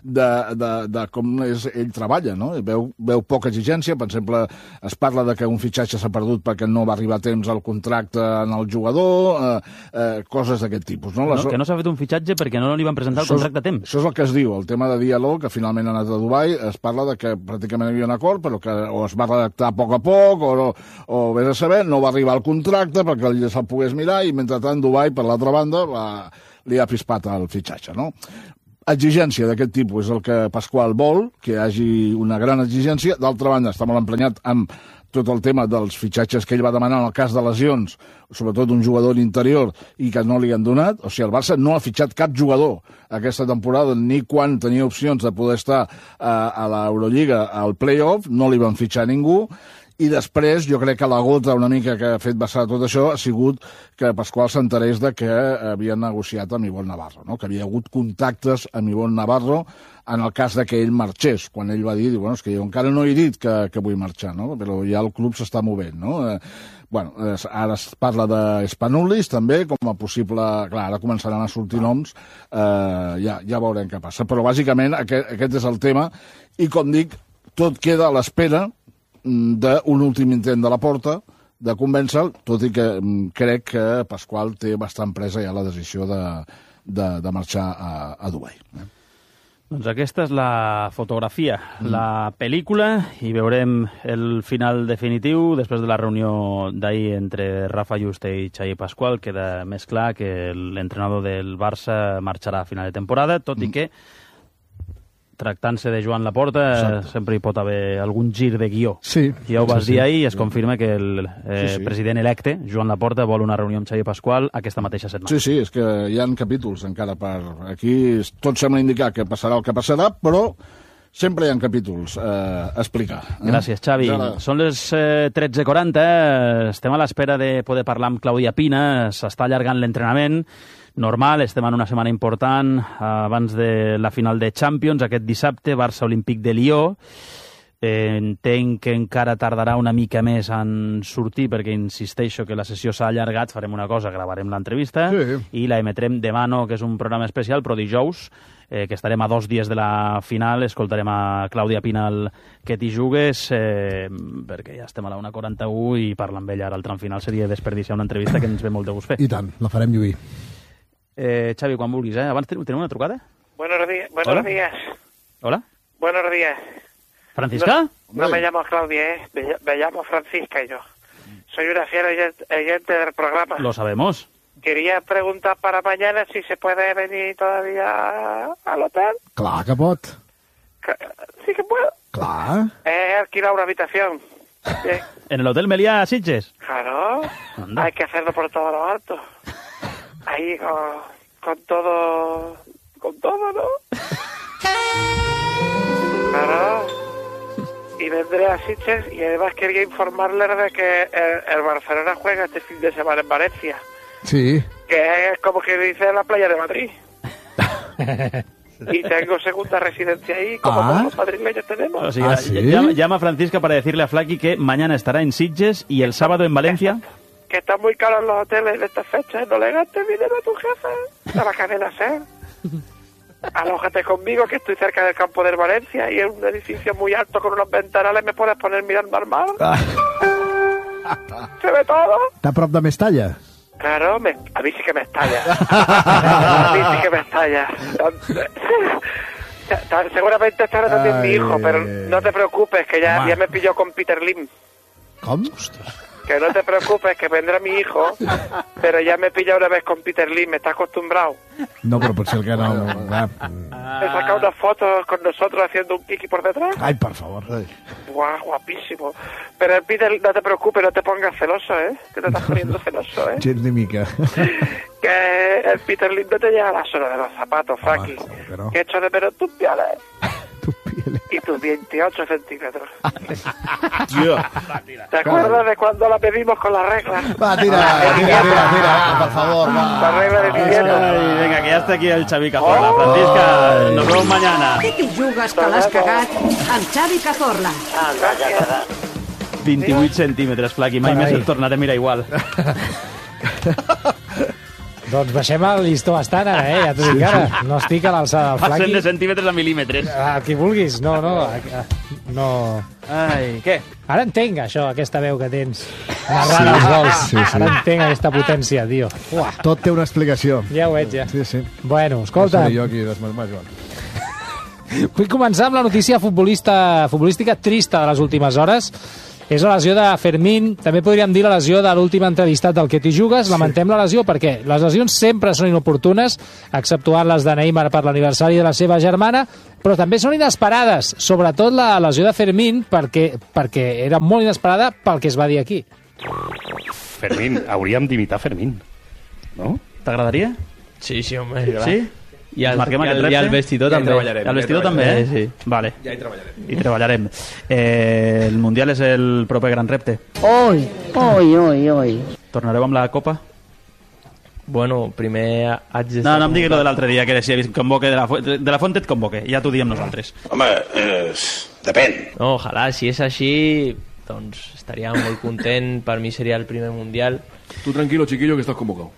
de com ell treballa, no? Veu poca exigència, per exemple, es parla de que un fitxatge s'ha perdut perquè no va arribar a temps al contracte en el jugador, coses d'aquest tipus. No? Que no s'ha fet un fitxatge perquè no li van presentar el contracte a temps. Això és el que es diu, el tema de diàleg, que finalment ha anat a Dubai, es parla de que pràcticament hi havia un acord, però que o es va redactar a poc, o vés a saber, no va arribar al contracte perquè ell se'l pogués mirar, i mentrestant Dubai, per l'altra banda, li ha pispat el fitxatge, no? Exigència d'aquest tipus és el que Pasqual vol, que hi hagi una gran exigència. D'altra banda, està molt emprenyat amb tot el tema dels fitxatges que ell va demanar en el cas de lesions, sobretot un jugador interior, i que no li han donat. O sigui, el Barça no ha fitxat cap jugador aquesta temporada, ni quan tenia opcions de poder estar a l'Eurolliga, al play-off, no li van fitxar ningú. I després, jo crec que la gota una mica que ha fet vessar tot això ha sigut que Pasqual s'enterés de que havia negociat amb Ivonne Navarro, no? Que havia hagut contactes amb Ivonne Navarro en el cas de que ell marxés, quan ell va dir, bueno, és que jo encara no he dit que vull marxar, no? Però ja el club s'està movent, no? Ara es parla d'Spanoulis també, com a possible... Clar, ara començaran a sortir noms, ja veurem què passa. Però bàsicament aquest és el tema, i com dic, tot queda a l'espera d'un últim intent de Laporta de convèncer-lo, tot i que crec que Pasqual té bastant presa ja la decisió de marxar a Dubai. Doncs aquesta és la fotografia, la pel·lícula, i veurem el final definitiu després de la reunió d'ahir entre Rafa Juste i Xavi Pasqual. Queda més clar que l'entrenador del Barça marxarà a final de temporada, tot i que tractant-se de Joan Laporta, sempre hi pot haver algun gir de guió. Sí. Ja ho vas dir ahir, i es confirma que el president electe, Joan Laporta, vol una reunió amb Xavi Pasqual aquesta mateixa setmana. Sí, és que hi ha capítols encara per aquí. Tot sembla indicar que passarà el que passarà, però sempre hi ha capítols a explicar. Gràcies, Xavi. Són les 13:40, estem a l'espera de poder parlar amb Clàudia Pina, s'està allargant l'entrenament, normal, estem en una setmana important abans de la final de Champions, aquest dissabte, Barça Olímpic de Lió. Entenc que encara tardarà una mica més en sortir, perquè insisteixo que la sessió s'ha allargat. Farem una cosa, gravarem l'entrevista i la emetrem demà, no, que és un programa especial, però dijous, que estarem a 2 dies de la final, escoltarem a Clàudia Pina al Que t'hi jugues, perquè ja estem a la 1:41 i parlar amb ella ara al tram final seria desperdiciar una entrevista que ens ve molt de gust fer. I tant, la farem lluir. Xavi, quan vulguis, Abans tenim una trucada? Buenos días. Hola. Buenos días. ¿Francisca? No me llamo Claudia, me llamo Francisca yo. Soy una fiel oyente del programa. Lo sabemos. Quería preguntar para mañana si se puede venir todavía al hotel. Clar que pot. Sí que puedo. Clar. He alquilado una habitación. Bien. ¿En el Hotel Meliá Sitges? Claro. Anda. Hay que hacerlo por todo lo alto. Ahí con todo... Con todo, ¿no? Claro. Y vendré a Sitges y además quería informarles de que el Barcelona juega este fin de semana en Valencia. Sí. Que es como que dice la playa de Madrid. Y tengo segunda residencia ahí, como todos los madrileños tenemos. O sea, llama a Francisca para decirle a Flaky que mañana estará en Sitges y el sábado en Valencia. Que están muy caros los hoteles en estas fechas. No le gastes dinero a tu jefe. A la cadena SER. Alójate conmigo, que estoy cerca del campo del Valencia y es un edificio muy alto con unos ventanales. Me puedes poner mirando al mar. Se ve todo. Està a prop de Mestalla? Claro, a mí sí que me estalla. A mí sí que me estalla. Seguramente estará también mi hijo, pero no te preocupes, que ya me pilló con Peter Lim. Com? Que no te preocupes, que vendrá mi hijo, pero ya me pilló una vez con Peter Lim, ¿me estás acostumbrado? No, però potser el que no... He sacado unas fotos con nosotros haciendo un kiki por detrás. Ai, per favor. Guau, guapísimo. Pero el Peter, no te preocupes, no te pongas celoso, ¿eh? Que te estás poniendo celoso, ¿eh? Gens ni mica. Que el Peter Lim no te llega a la zona de los zapatos, Frankie. No. Que echo de menos tus pieles. Y tus 28 centímetros. ¿Te acuerdas de cuando la pedimos con las reglas? Va, tira, por favor, va. La regla de mi dieta. Ay, venga, que ya está aquí el Xavi Cazorla. Francisca, nos vemos mañana. Que t'hi jugues que l'has cagat amb Xavi Cazorla. 28 centímetres, Flaky. Mai més el tornaré a mirar igual. Doncs baixem el llistó bastant ara, ja t'ho dic ara. No estic a l'alçada del Flaky. Passen de centímetres a mil·límetres. El que vulguis, no. Ai, què? Ara entenc això, aquesta veu que tens narrant els gols. Sí. Ara entenc aquesta potència, tio. Uah. Tot té una explicació. Ja ho veig, ja. Sí. Bueno, escolta. No seré jo aquí desmarmat. Vull començar amb la notícia futbolística trista de les últimes hores. És la lesió de Fermín, també podríem dir la lesió de l'últim entrevistat del Que t'hi jugues. Lamentem la lesió perquè les lesions sempre són inoportunes, exceptuant les de Neymar per l'aniversari de la seva germana, però també són inesperades, sobretot la lesió de Fermín, perquè era molt inesperada pel que es va dir aquí. Fermín, hauríem d'imitar Fermín, no? T'agradaria? Sí, home. Sí? I el vestidor també. El vestidor també, sí. Vale. Ja hi treballarem. Hi treballarem. El Mundial és el proper gran repte. Oi. Tornareu amb la Copa? Bueno, primer haig de... No em diguis lo de l'altre dia, que si convoque de la Fuente et convoque. Ja t'ho diem nosaltres. Home, depèn. No, ojalà, si és així, doncs estaria molt content. Per mi seria el primer Mundial. Tú tranquilo, chiquillo, que estás convocado.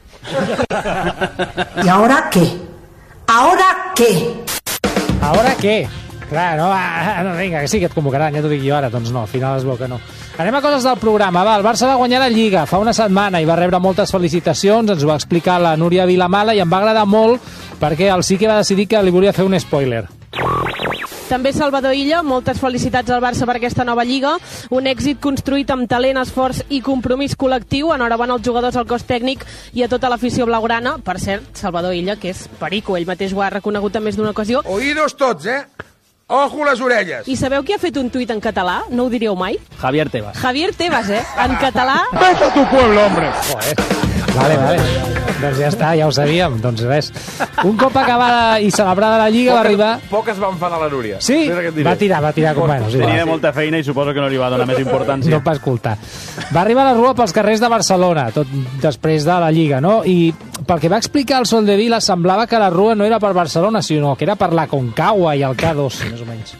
¿Y ahora qué? ¿Ahora qué? ¿Ahora qué? Clar, no, vinga, que sí que et convocaran, ja t'ho dic jo ara. Doncs no, al final es veu que no. Anem a coses del programa, va. El Barça va guanyar la Lliga fa una setmana i va rebre moltes felicitacions, ens ho va explicar la Núria Vilamala i em va agradar molt perquè el sí que va decidir que li volia fer un spoiler. També Salvador Illa, moltes felicitats al Barça per aquesta nova Lliga, un èxit construït amb talent, esforç i compromís col·lectiu. Enhorabona als jugadors, al cos tècnic i a tota l'afició blaugrana. Per cert, Salvador Illa, que és perico, ell mateix ho ha reconegut en més d'una ocasió. Oídos tots, Ojo les orelles. I sabeu qui ha fet un tuit en català? No ho diríeu mai? Javier Tebas. Javier Tebas, en català. Vete a tu pueblo, hombre. Vale. Doncs ja està, ja ho sabíem. Doncs res. Un cop acabada i celebrada la Lliga va arribar... Poc es va enfadar la Núria. Sí? Va tirar com bueno. Sí, tenia molta feina i suposo que no li va donar més importància. No va escoltar. Va arribar a la rua pels carrers de Barcelona, tot després de la Lliga, no? I pel que va explicar el Soldevila, semblava que la rua no era per Barcelona, sinó que era per la Concagua i el K2, més o menys.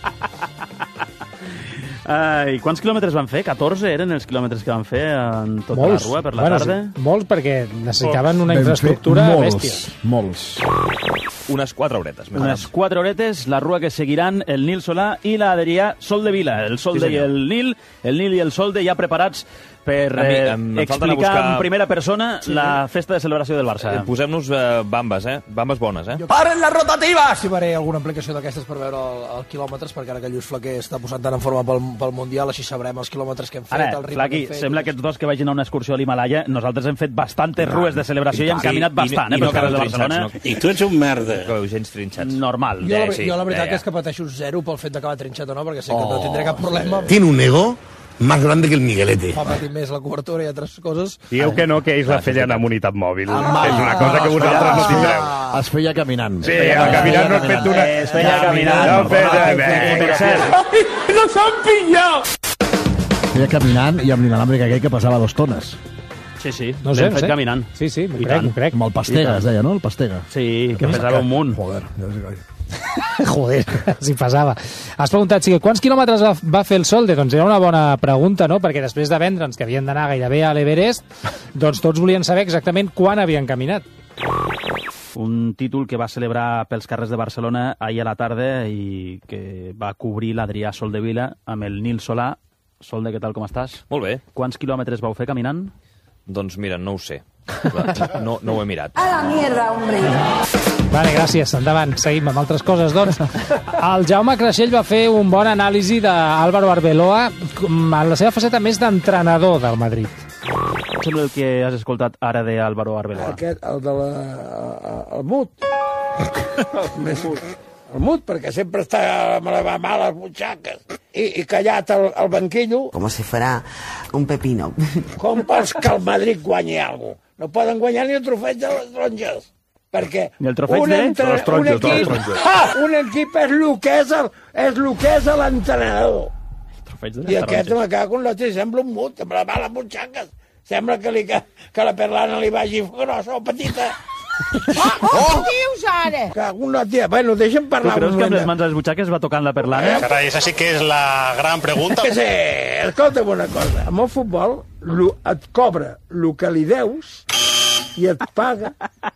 I quants quilòmetres van fer? 14 eren els quilòmetres que van fer en tota la rua per la tarda? Sí, molts, perquè necessitaven una infraestructura bèstia. Molts. Unes 4 horetes. Unes 4 horetes, la rua que seguiran el Nil Solà i la Adrià Soldevila. El Solde i el Nil i el Solde ja preparats per explicar en primera persona la festa de celebració del Barça. Posem-nos bambes, bambes bones, Paren les rotatives! Si faré alguna aplicació d'aquestes per veure el quilòmetres, perquè ara que Lluís Flaquer està posant tant en forma pel Mundial, així sabrem els quilòmetres que hem fet, el ritme Flaqui, que hem fet... sembla que tots dos que vagin a una excursió a l'Himalaya, nosaltres hem fet bastantes rues de celebració i hem caminat bastant, pels carrers de Barcelona. I tu ets un merda. Gens trinxats. Normal. Jo la veritat és que pateixo zero pel fet d'acabar trinxat o no, perquè sé que no tindré cap problema. Tiene un ego más grande que el Miguelete. Fa patir més la cobertura i altres coses. Dieu que no, que ells la feien amb unitat mòbil. És una cosa que vosaltres no tindreu. Es feia caminant. Sí, caminant no has fet una... Es feia caminant. ¡Nos han pillado! Feia caminant i amb l'inalàmbric aquell que passava 2 tones. Sí, no sé, l'hem fet caminant. Sí, m'ho crec. Amb el Pastega, es deia, no? El Pastega. Sí, que pesava un munt. Joder, si passava. Has preguntat, quants quilòmetres va fer el Solde? Doncs era una bona pregunta, no? Perquè després de vendre'ns que havien d'anar gairebé a l'Everest, doncs tots volien saber exactament quan havien caminat. Un títol que va celebrar pels carrers de Barcelona ahir a la tarda i que va cobrir l'Adrià Soldevila amb el Nil Solà. Solde, què tal, com estàs? Molt bé. Quants quilòmetres vau fer caminant? Doncs mira, no ho sé. No ho he mirat. A la mierda, hombre. Vale, gràcies. Endavant. Seguim amb altres coses, doncs. El Jaume Creixell va fer un bon anàlisi d'Álvaro Arbeloa en la seva faceta més d'entrenador del Madrid. Sembla el que has escoltat ara d'Álvaro Arbeloa. Aquest, el de el Mut. El Mut, perquè sempre està amb les males butxaques i callat al banquillo. Com si fuera un pepino. Com vols que el Madrid guanyi alguna cosa? No poden guanyar ni el trofeig de les taronges. Perquè ni el trofeig un equip és el que és l'entrenador. I aquest me cago en l'altre, sembla un Mut, amb les males butxaques. Sembla que la perlana li vagi grossa o petita. Què dius ara? Cago en la tia. Bueno, deixa'm parlar un moment. Tu creus que amb les mans a les butxaques va tocant la perlana? Carai, esa sí que és la gran pregunta. Sí, escolta'm una cosa. Amb el futbol et cobra el que li deus i et paga.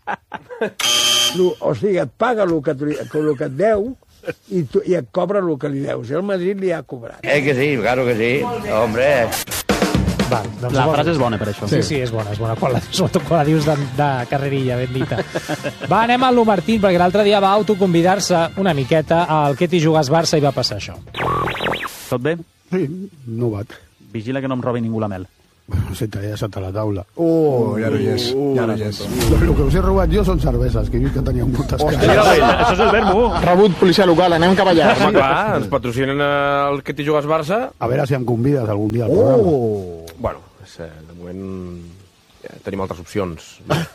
O sigui, et paga el que et deu i et cobra el que li deus. El Madrid li ha cobrat. Que sí, claro que sí. Hombre... Val, doncs la frase és bona per això. Sí, és bona. Sobretot quan la dius de carrerilla, ben dita. Va, anem a Lu Martín, perquè l'altre dia va autoconvidar-se una miqueta al Que t'hi jugues Barça i va passar això. Tot bé? Sí, no vaig. Vigila que no em robi ningú la mel. Senta sota la taula. Ja no hi és. Lo que us he robat jo són cerveses, que jo que tenia moltes cases. Això és el verbo. Rebut policia local, anem cap allà. Home, clar, ens patrocinen el Que t'hi jugues Barça. A veure si em convides algun dia al programa. Bueno, de moment tenim altres opcions.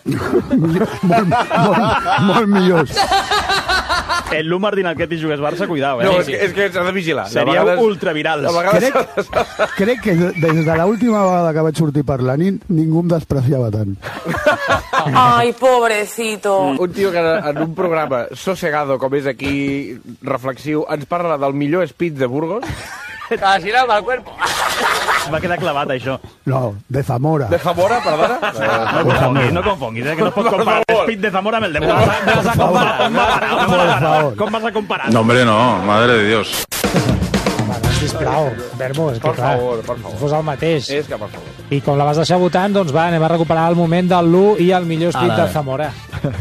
molt millors. El Lu Martín al Que t'hi jugues Barça, cuidao, No, és que s'ha de vigilar. Seríeu ultravirals. Crec que des de l'última vegada que vaig sortir per la nit ningú em despreciava tant. Ai, pobrecito. Un tio que en un programa sosegado, com és aquí, reflexiu, ens parla del millor speech de Burgos. Casi nada para el cuerpo. Va quedar clavat, això. No, de Zamora. De Zamora, perdona? No confonguis, que no pots comparar l'Speed de Zamora amb el de Burgos. Com vas a comparar? No, hombre, no. Madre de Dios. Home, sisplau, Vermo, és que per favor. Fos el mateix. És que, per favor. I com la vas deixar votant, doncs va, anem a recuperar el moment del Lu i el millor speed de Zamora.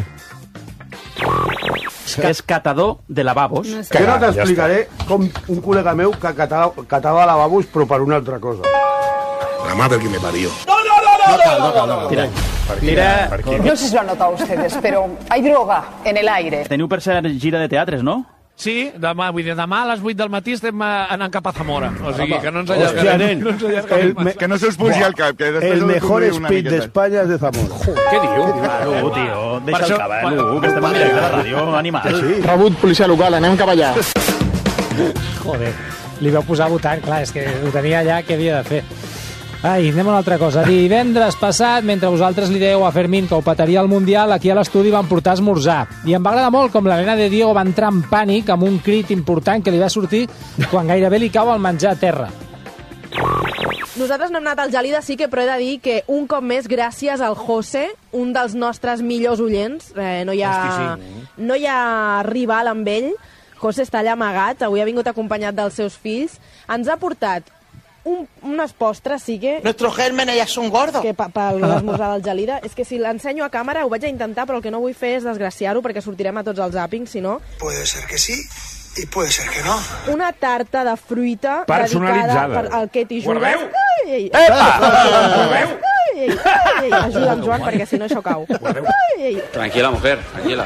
És catador de lavabos. Jo no t'explicaré com un col·lega meu que catava lavabos però per una altra cosa. La madre que me parió. No. Tira. No sé si lo han notado ustedes, pero hay droga en el aire. Teniu per ser gira de teatres, no? Sí, demà a les 8 del matí estem anant cap a Zamora. O sigui, que no ens Hòstia, allargarem. nen. Que no se us pugi al cap. El mejor speed d'Espanya és de Zamora. Què diu? Tio, deixa el cava, que estem en directe a la ràdio, animal. Rebut policia local, anem cap allà. Joder, li vau posar votant, clar, és que ho tenia allà, què havia de fer. Ai, anem a una altra cosa. Divendres passat, mentre vosaltres li dèieu a Fermín que ho petaria al Mundial, aquí a l'estudi van portar esmorzar. I em va agradar molt com la nena de Diego va entrar en pànic amb un crit important que li va sortir quan gairebé li cau el menjar a terra. Nosaltres no hem anat al Gelida, sí que, però he de dir que un cop més, gràcies al José, un dels nostres millors oients, no hi ha rival amb ell, José està allà amagat, avui ha vingut acompanyat dels seus fills, ens ha portat unas postres sí que... Nuestros gérmenes ya son gordos. Que per l'esmorzar del Gelida. És que si l'ensenyo a càmera ho vaig a intentar, però el que no vull fer és desgraciar-ho perquè sortirem a tots els àpings, si no... Puede ser que sí y puede ser que no. Una tarta de fruita personalitzada dedicada al Ketty Jugas. Ho veu? Ajuda'm, Joan, perquè si no això cau. Tranquila, mujer, tranquila.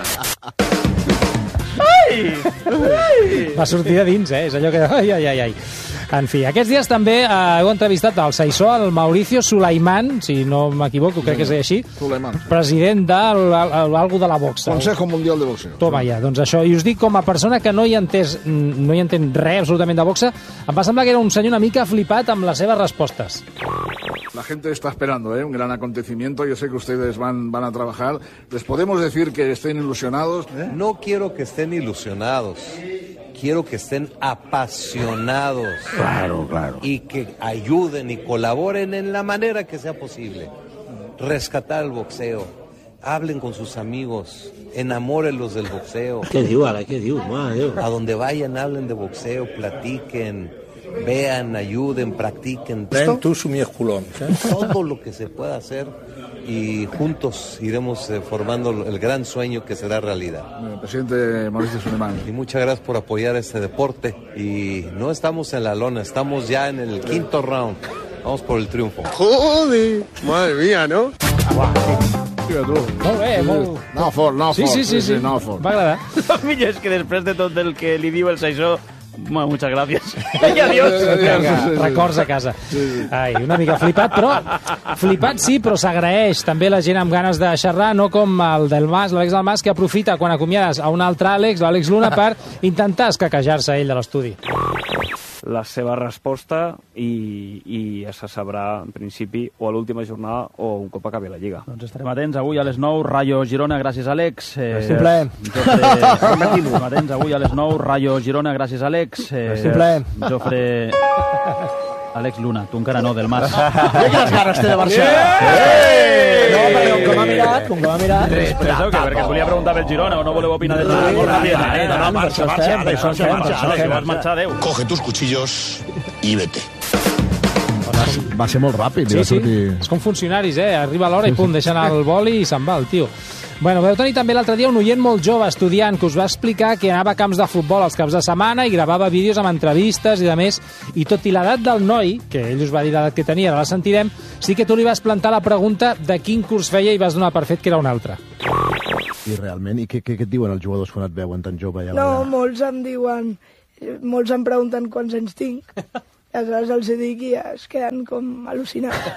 Va sortir de dins, és allò que... Ai. En fi, aquests dies també heu entrevistat al Saissó, el Mauricio Sulaiman, si no m'equivoco, crec que és així, president d'algú de la boxa. Consejo Mundial de Boxeo. Toma ja, doncs això. I us dic, com a persona que no hi entén res absolutament de boxa, em va semblar que era un senyor una mica flipat amb les seves respostes. La gente está esperando, un gran acontecimiento. Yo sé que ustedes van a trabajar. ¿Les podemos decir que estén ilusionados? No quiero que estén ilusionados. Quiero que estén apasionados. Claro. Y que ayuden y colaboren en la manera que sea posible. Rescatar el boxeo. Hablen con sus amigos. Enamórenlos del boxeo. ¿Qué digo? Madre Dios. A donde vayan, hablen de boxeo, platiquen. Vean, ayuden, practiquen. Ven tú su miesculón. Todo lo que se pueda hacer y juntos iremos formando el gran sueño que será realidad. Presidente Mauricio Sulaiman. Y muchas gracias por apoyar este deporte. Y no estamos en la lona, estamos ya en el quinto round. Vamos por el triunfo. Joder, madre mía, ¿no? Molt bé, molt... No fort. Sí. No fort. Va agradar. El millor és que després de tot el que li diu el Saissó, bueno, muchas gracias. I adiós. Records a casa. Ai, una mica flipat, però... Flipat sí, però s'agraeix també la gent amb ganes de xerrar, no com el del Mas, l'Àlex del Mas, que aprofita quan acomiades a un altre Àlex, l'Àlex Luna, per intentar escaquejar-se ell de l'estudi. La seva resposta i se sabrà en principi o a l'última jornada o un cop acabi la Lliga. Doncs estarem atents avui a les 9, Rayo Girona, gràcies Àlex. Estem atents avui a les 9, Rayo Girona, gràcies Àlex. Jofre... Àlex Luna, tu encara no, del Mas. Mira quines ganes té de Barcelona. No, perquè com que m'ha mirat... Penseu que perquè volia preguntar pel Girona o no voleu opinar del Girona molt ràpid. No, marxa, adéu. Coge tus cuchillos y vete. Va ser molt ràpid. Sí. És com funcionaris, Arriba a l'hora i pum, deixen el boli i se'n va el tio. Bueno, vau tenir també l'altre dia un oient molt jove, estudiant, que us va explicar que anava a camps de futbol els caps de setmana i gravava vídeos amb entrevistes i de més, i tot i l'edat del noi, que ell us va dir l'edat que tenia, ara la sentirem, sí que tu li vas plantar la pregunta de quin curs feia i vas donar per fet que era un altre. I realment, i què et diuen els jugadors quan et veuen tan jove? No, molts em diuen, molts em pregunten quants anys tinc. Aleshores els dic i es queden com al·lucinats.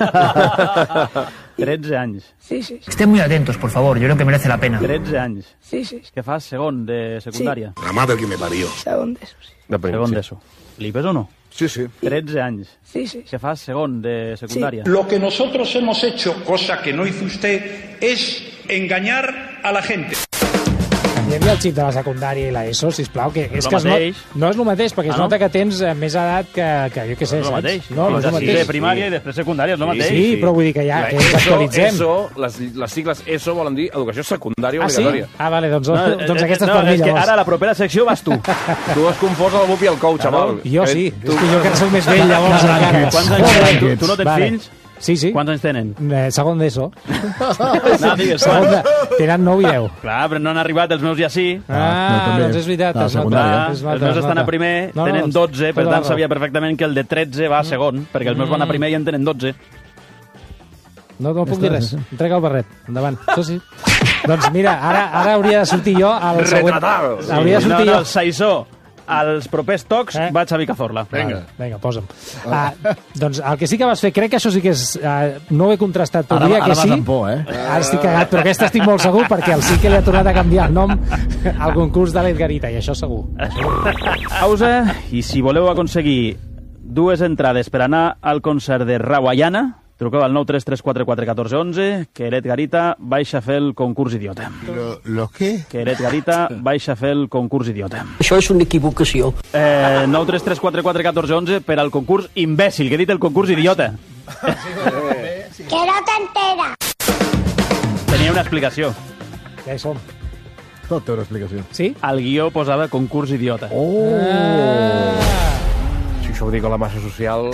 13 anys. Sí. Estén muy atentos, por favor, yo creo que merece la pena. 13 anys. Sí. Què fas, segon de secundària? La madre que me parió. Segon d'ESO, sí. Segon d'ESO. Flipes o no? Sí. 13 anys. Sí. Què fas, segon de secundària? Lo que nosotros hemos hecho, cosa que no hizo usted, es engañar a la gente. Canviem-hi el xip de la secundària i l'ESO, sisplau, que és que no és el mateix, perquè es nota que tens més edat que jo què sé, no és el mateix. No és el mateix. Primària i després secundària és el mateix. Sí, però vull dir que ja ens actualitzem. Les sigles ESO volen dir educació secundària obligatòria. Ah, vale, doncs aquesta és per mi, llavors. És que ara la propera secció vas tu. Tu has confós el Bup i el Cou, xaval. Jo sí, és que jo que soc més vell, llavors encara. Quants anys tenen? Tu no tens fills? Sí. Quants anys tenen? Segon d'ESO. No, digues. Tenen 9 i 10. Clar, però no han arribat, els meus ja sí. Doncs és veritat. Els meus estan a primer, tenen 12, per tant sabia perfectament que el de 13 va a segon, perquè els meus van a primer i en tenen 12. No puc dir res. Entrega el barret. Endavant. Això sí. Doncs mira, ara hauria de sortir jo al següent... Hauria de sortir jo... El Saissó. Als propers tocs vaig a Xavi Cazorla. Vinga, posa'm. Doncs el que sí que vas fer, crec que això sí que és... no ho he contrastat, però diria que sí. Ara vas amb por, Ara estic cagat, però aquesta estic molt segur perquè el sí que li ha tornat a canviar el nom al concurs de l'Edgarita, i això segur. Pausa, i si voleu aconseguir 2 entrades per anar al concert de Rawayana, truqueu al 933441411, que Edgarita baixa a fer el concurs idiota. ¿Lo qué? Que Edgarita baixa a fer el concurs idiota. Això és una equivocació. 933441411 per al concurs imbècil, que he dit el concurs idiota. Que no t'entera. Tenia una explicació. Ja hi som. Tot té una explicació. Sí? Al guió posava concurs idiota. Oh! això ho dic a la massa social...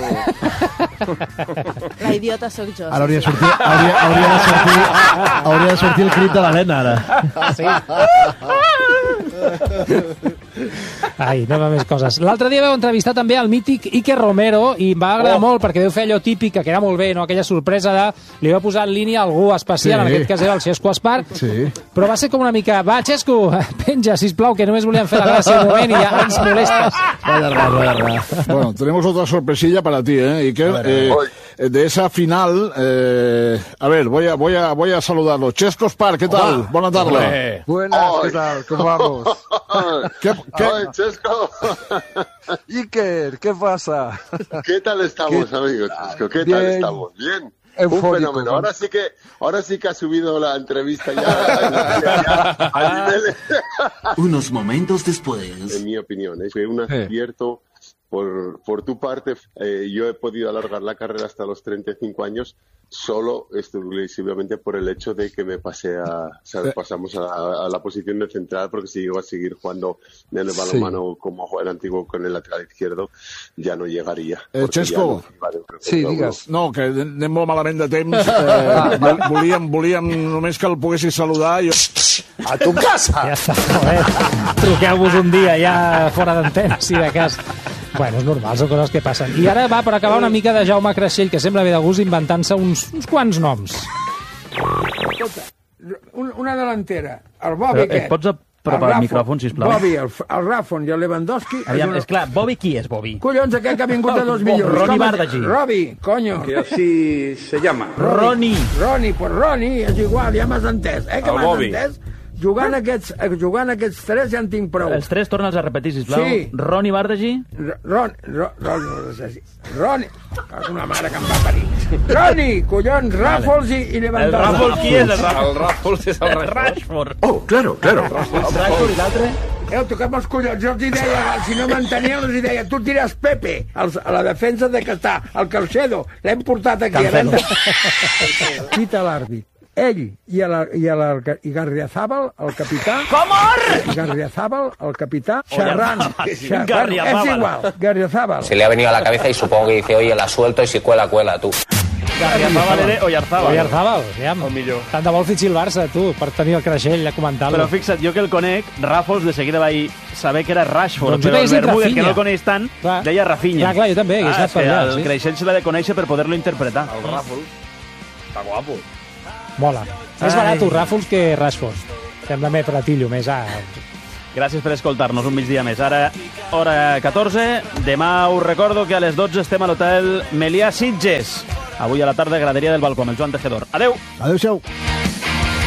La idiota sóc jo. Ara hauria de sortir el crit de l'Helena, ara. Sí. Ai, anem a més coses. L'altre dia vau entrevistar també el mític Iker Romero i em va agradar molt perquè vau fer allò típic que queda molt bé, no? Aquella sorpresa de li va posar en línia algú especial, en aquest cas era el Xesco Espar, però va ser com una mica, va, Xesco, penja, sisplau, que només volíem fer la gràcia un moment i ja ens molestes. Vaya. Bueno, tenemos otra sorpresilla para ti, Iker. De esa final, a ver, voy a saludarlo. Chesco Espar, ¿qué tal? Buenas tardes. Buenas, ¿qué tal? ¿Cómo vamos? ¿Qué? Chesco. Iker, ¿qué pasa? ¿Qué tal estamos, amigos? Chesco? ¿Qué tal estamos? Bien. Un fenómeno. Ahora sí que ha subido la entrevista ya a nivel... Unos momentos después. En mi opinión, fue un acierto por tu parte. Yo he podido alargar la carrera hasta los 35 años solo exclusivamente por el hecho de que me pasamos a la posición de central, porque si iba a seguir jugando en el balonmano como juega el antiguo con el lateral izquierdo, ja no llegaria. Xesco, sí, digues. No, que anem molt malament de temps. Volíem només que el poguessis saludar. A tu casa! Ja està, truqueu-vos un dia ja fora d'antena, si de cas. Bueno, és normal, són coses que passen. I ara va, per acabar, una mica de Jaume Creixell, que sembla bé de gust inventant-se uns quants noms. Escolta, una delantera, el Bobby aquest. Et pots apropar el micròfon, sisplau? Bobby, el Rafon i el Lewandowski... Aviam, esclar, Bobby qui és, Bobby? Collons, aquest que ha vingut de 2 milions. Ronnie Bardagi. Robbie, coño. Que así se llama. Ronnie, pues Ronnie, és igual, ja m'has entès. Que m'has entès? Jugant aquests 3 ja en tinc prou. Els 3 torna'ls a repetir, sisplau. Sí. Ronnie Bardagi. Ronnie. Una mare que em va parir. Ronnie, collons, Ràfols i Lewandowski. El Ràfols qui és? El Ràfols és el Rashford. Oh, claro. El Rashford i l'altre? Toca'm els collons, jo els deia, si no m'enteníeu, els deia, tu diràs Pepe, a la defensa de que està, el Calcedo, l'hem portat aquí. Pita l'àrbit. Ell i Garriazábal, el capità... Garriazábal, el capità, xerrant. És igual, Garriazábal. Se le ha venido a la cabeza y supongo que dice, oye, la suelto y si cuela, tú. Garriazábal era Oyarzábal. Oyarzábal, aviam. Tant de vol fitxi el Barça, tu, per tenir el Creixell a comentar-lo. Però fixa't, jo que el conec, Ràfols de seguida vaig saber que era Rashford, doncs però el Bermúdez, que no el coneix tant, deia Rafinha. Clar, jo també, que és el Creixell se l'ha de conèixer per poder-lo interpretar. El Ràfols està guapo. Mola. Més barat Ràfols que Rashford. Sembla més platillo, més... Gràcies per escoltar-nos un migdia més. Ara, hora 14. Demà us recordo que a les 12 estem a l'hotel Melià Sitges. Avui a la tarda, graderia del balcó amb el Joan Tejedor. Adeu! Adéu-siau!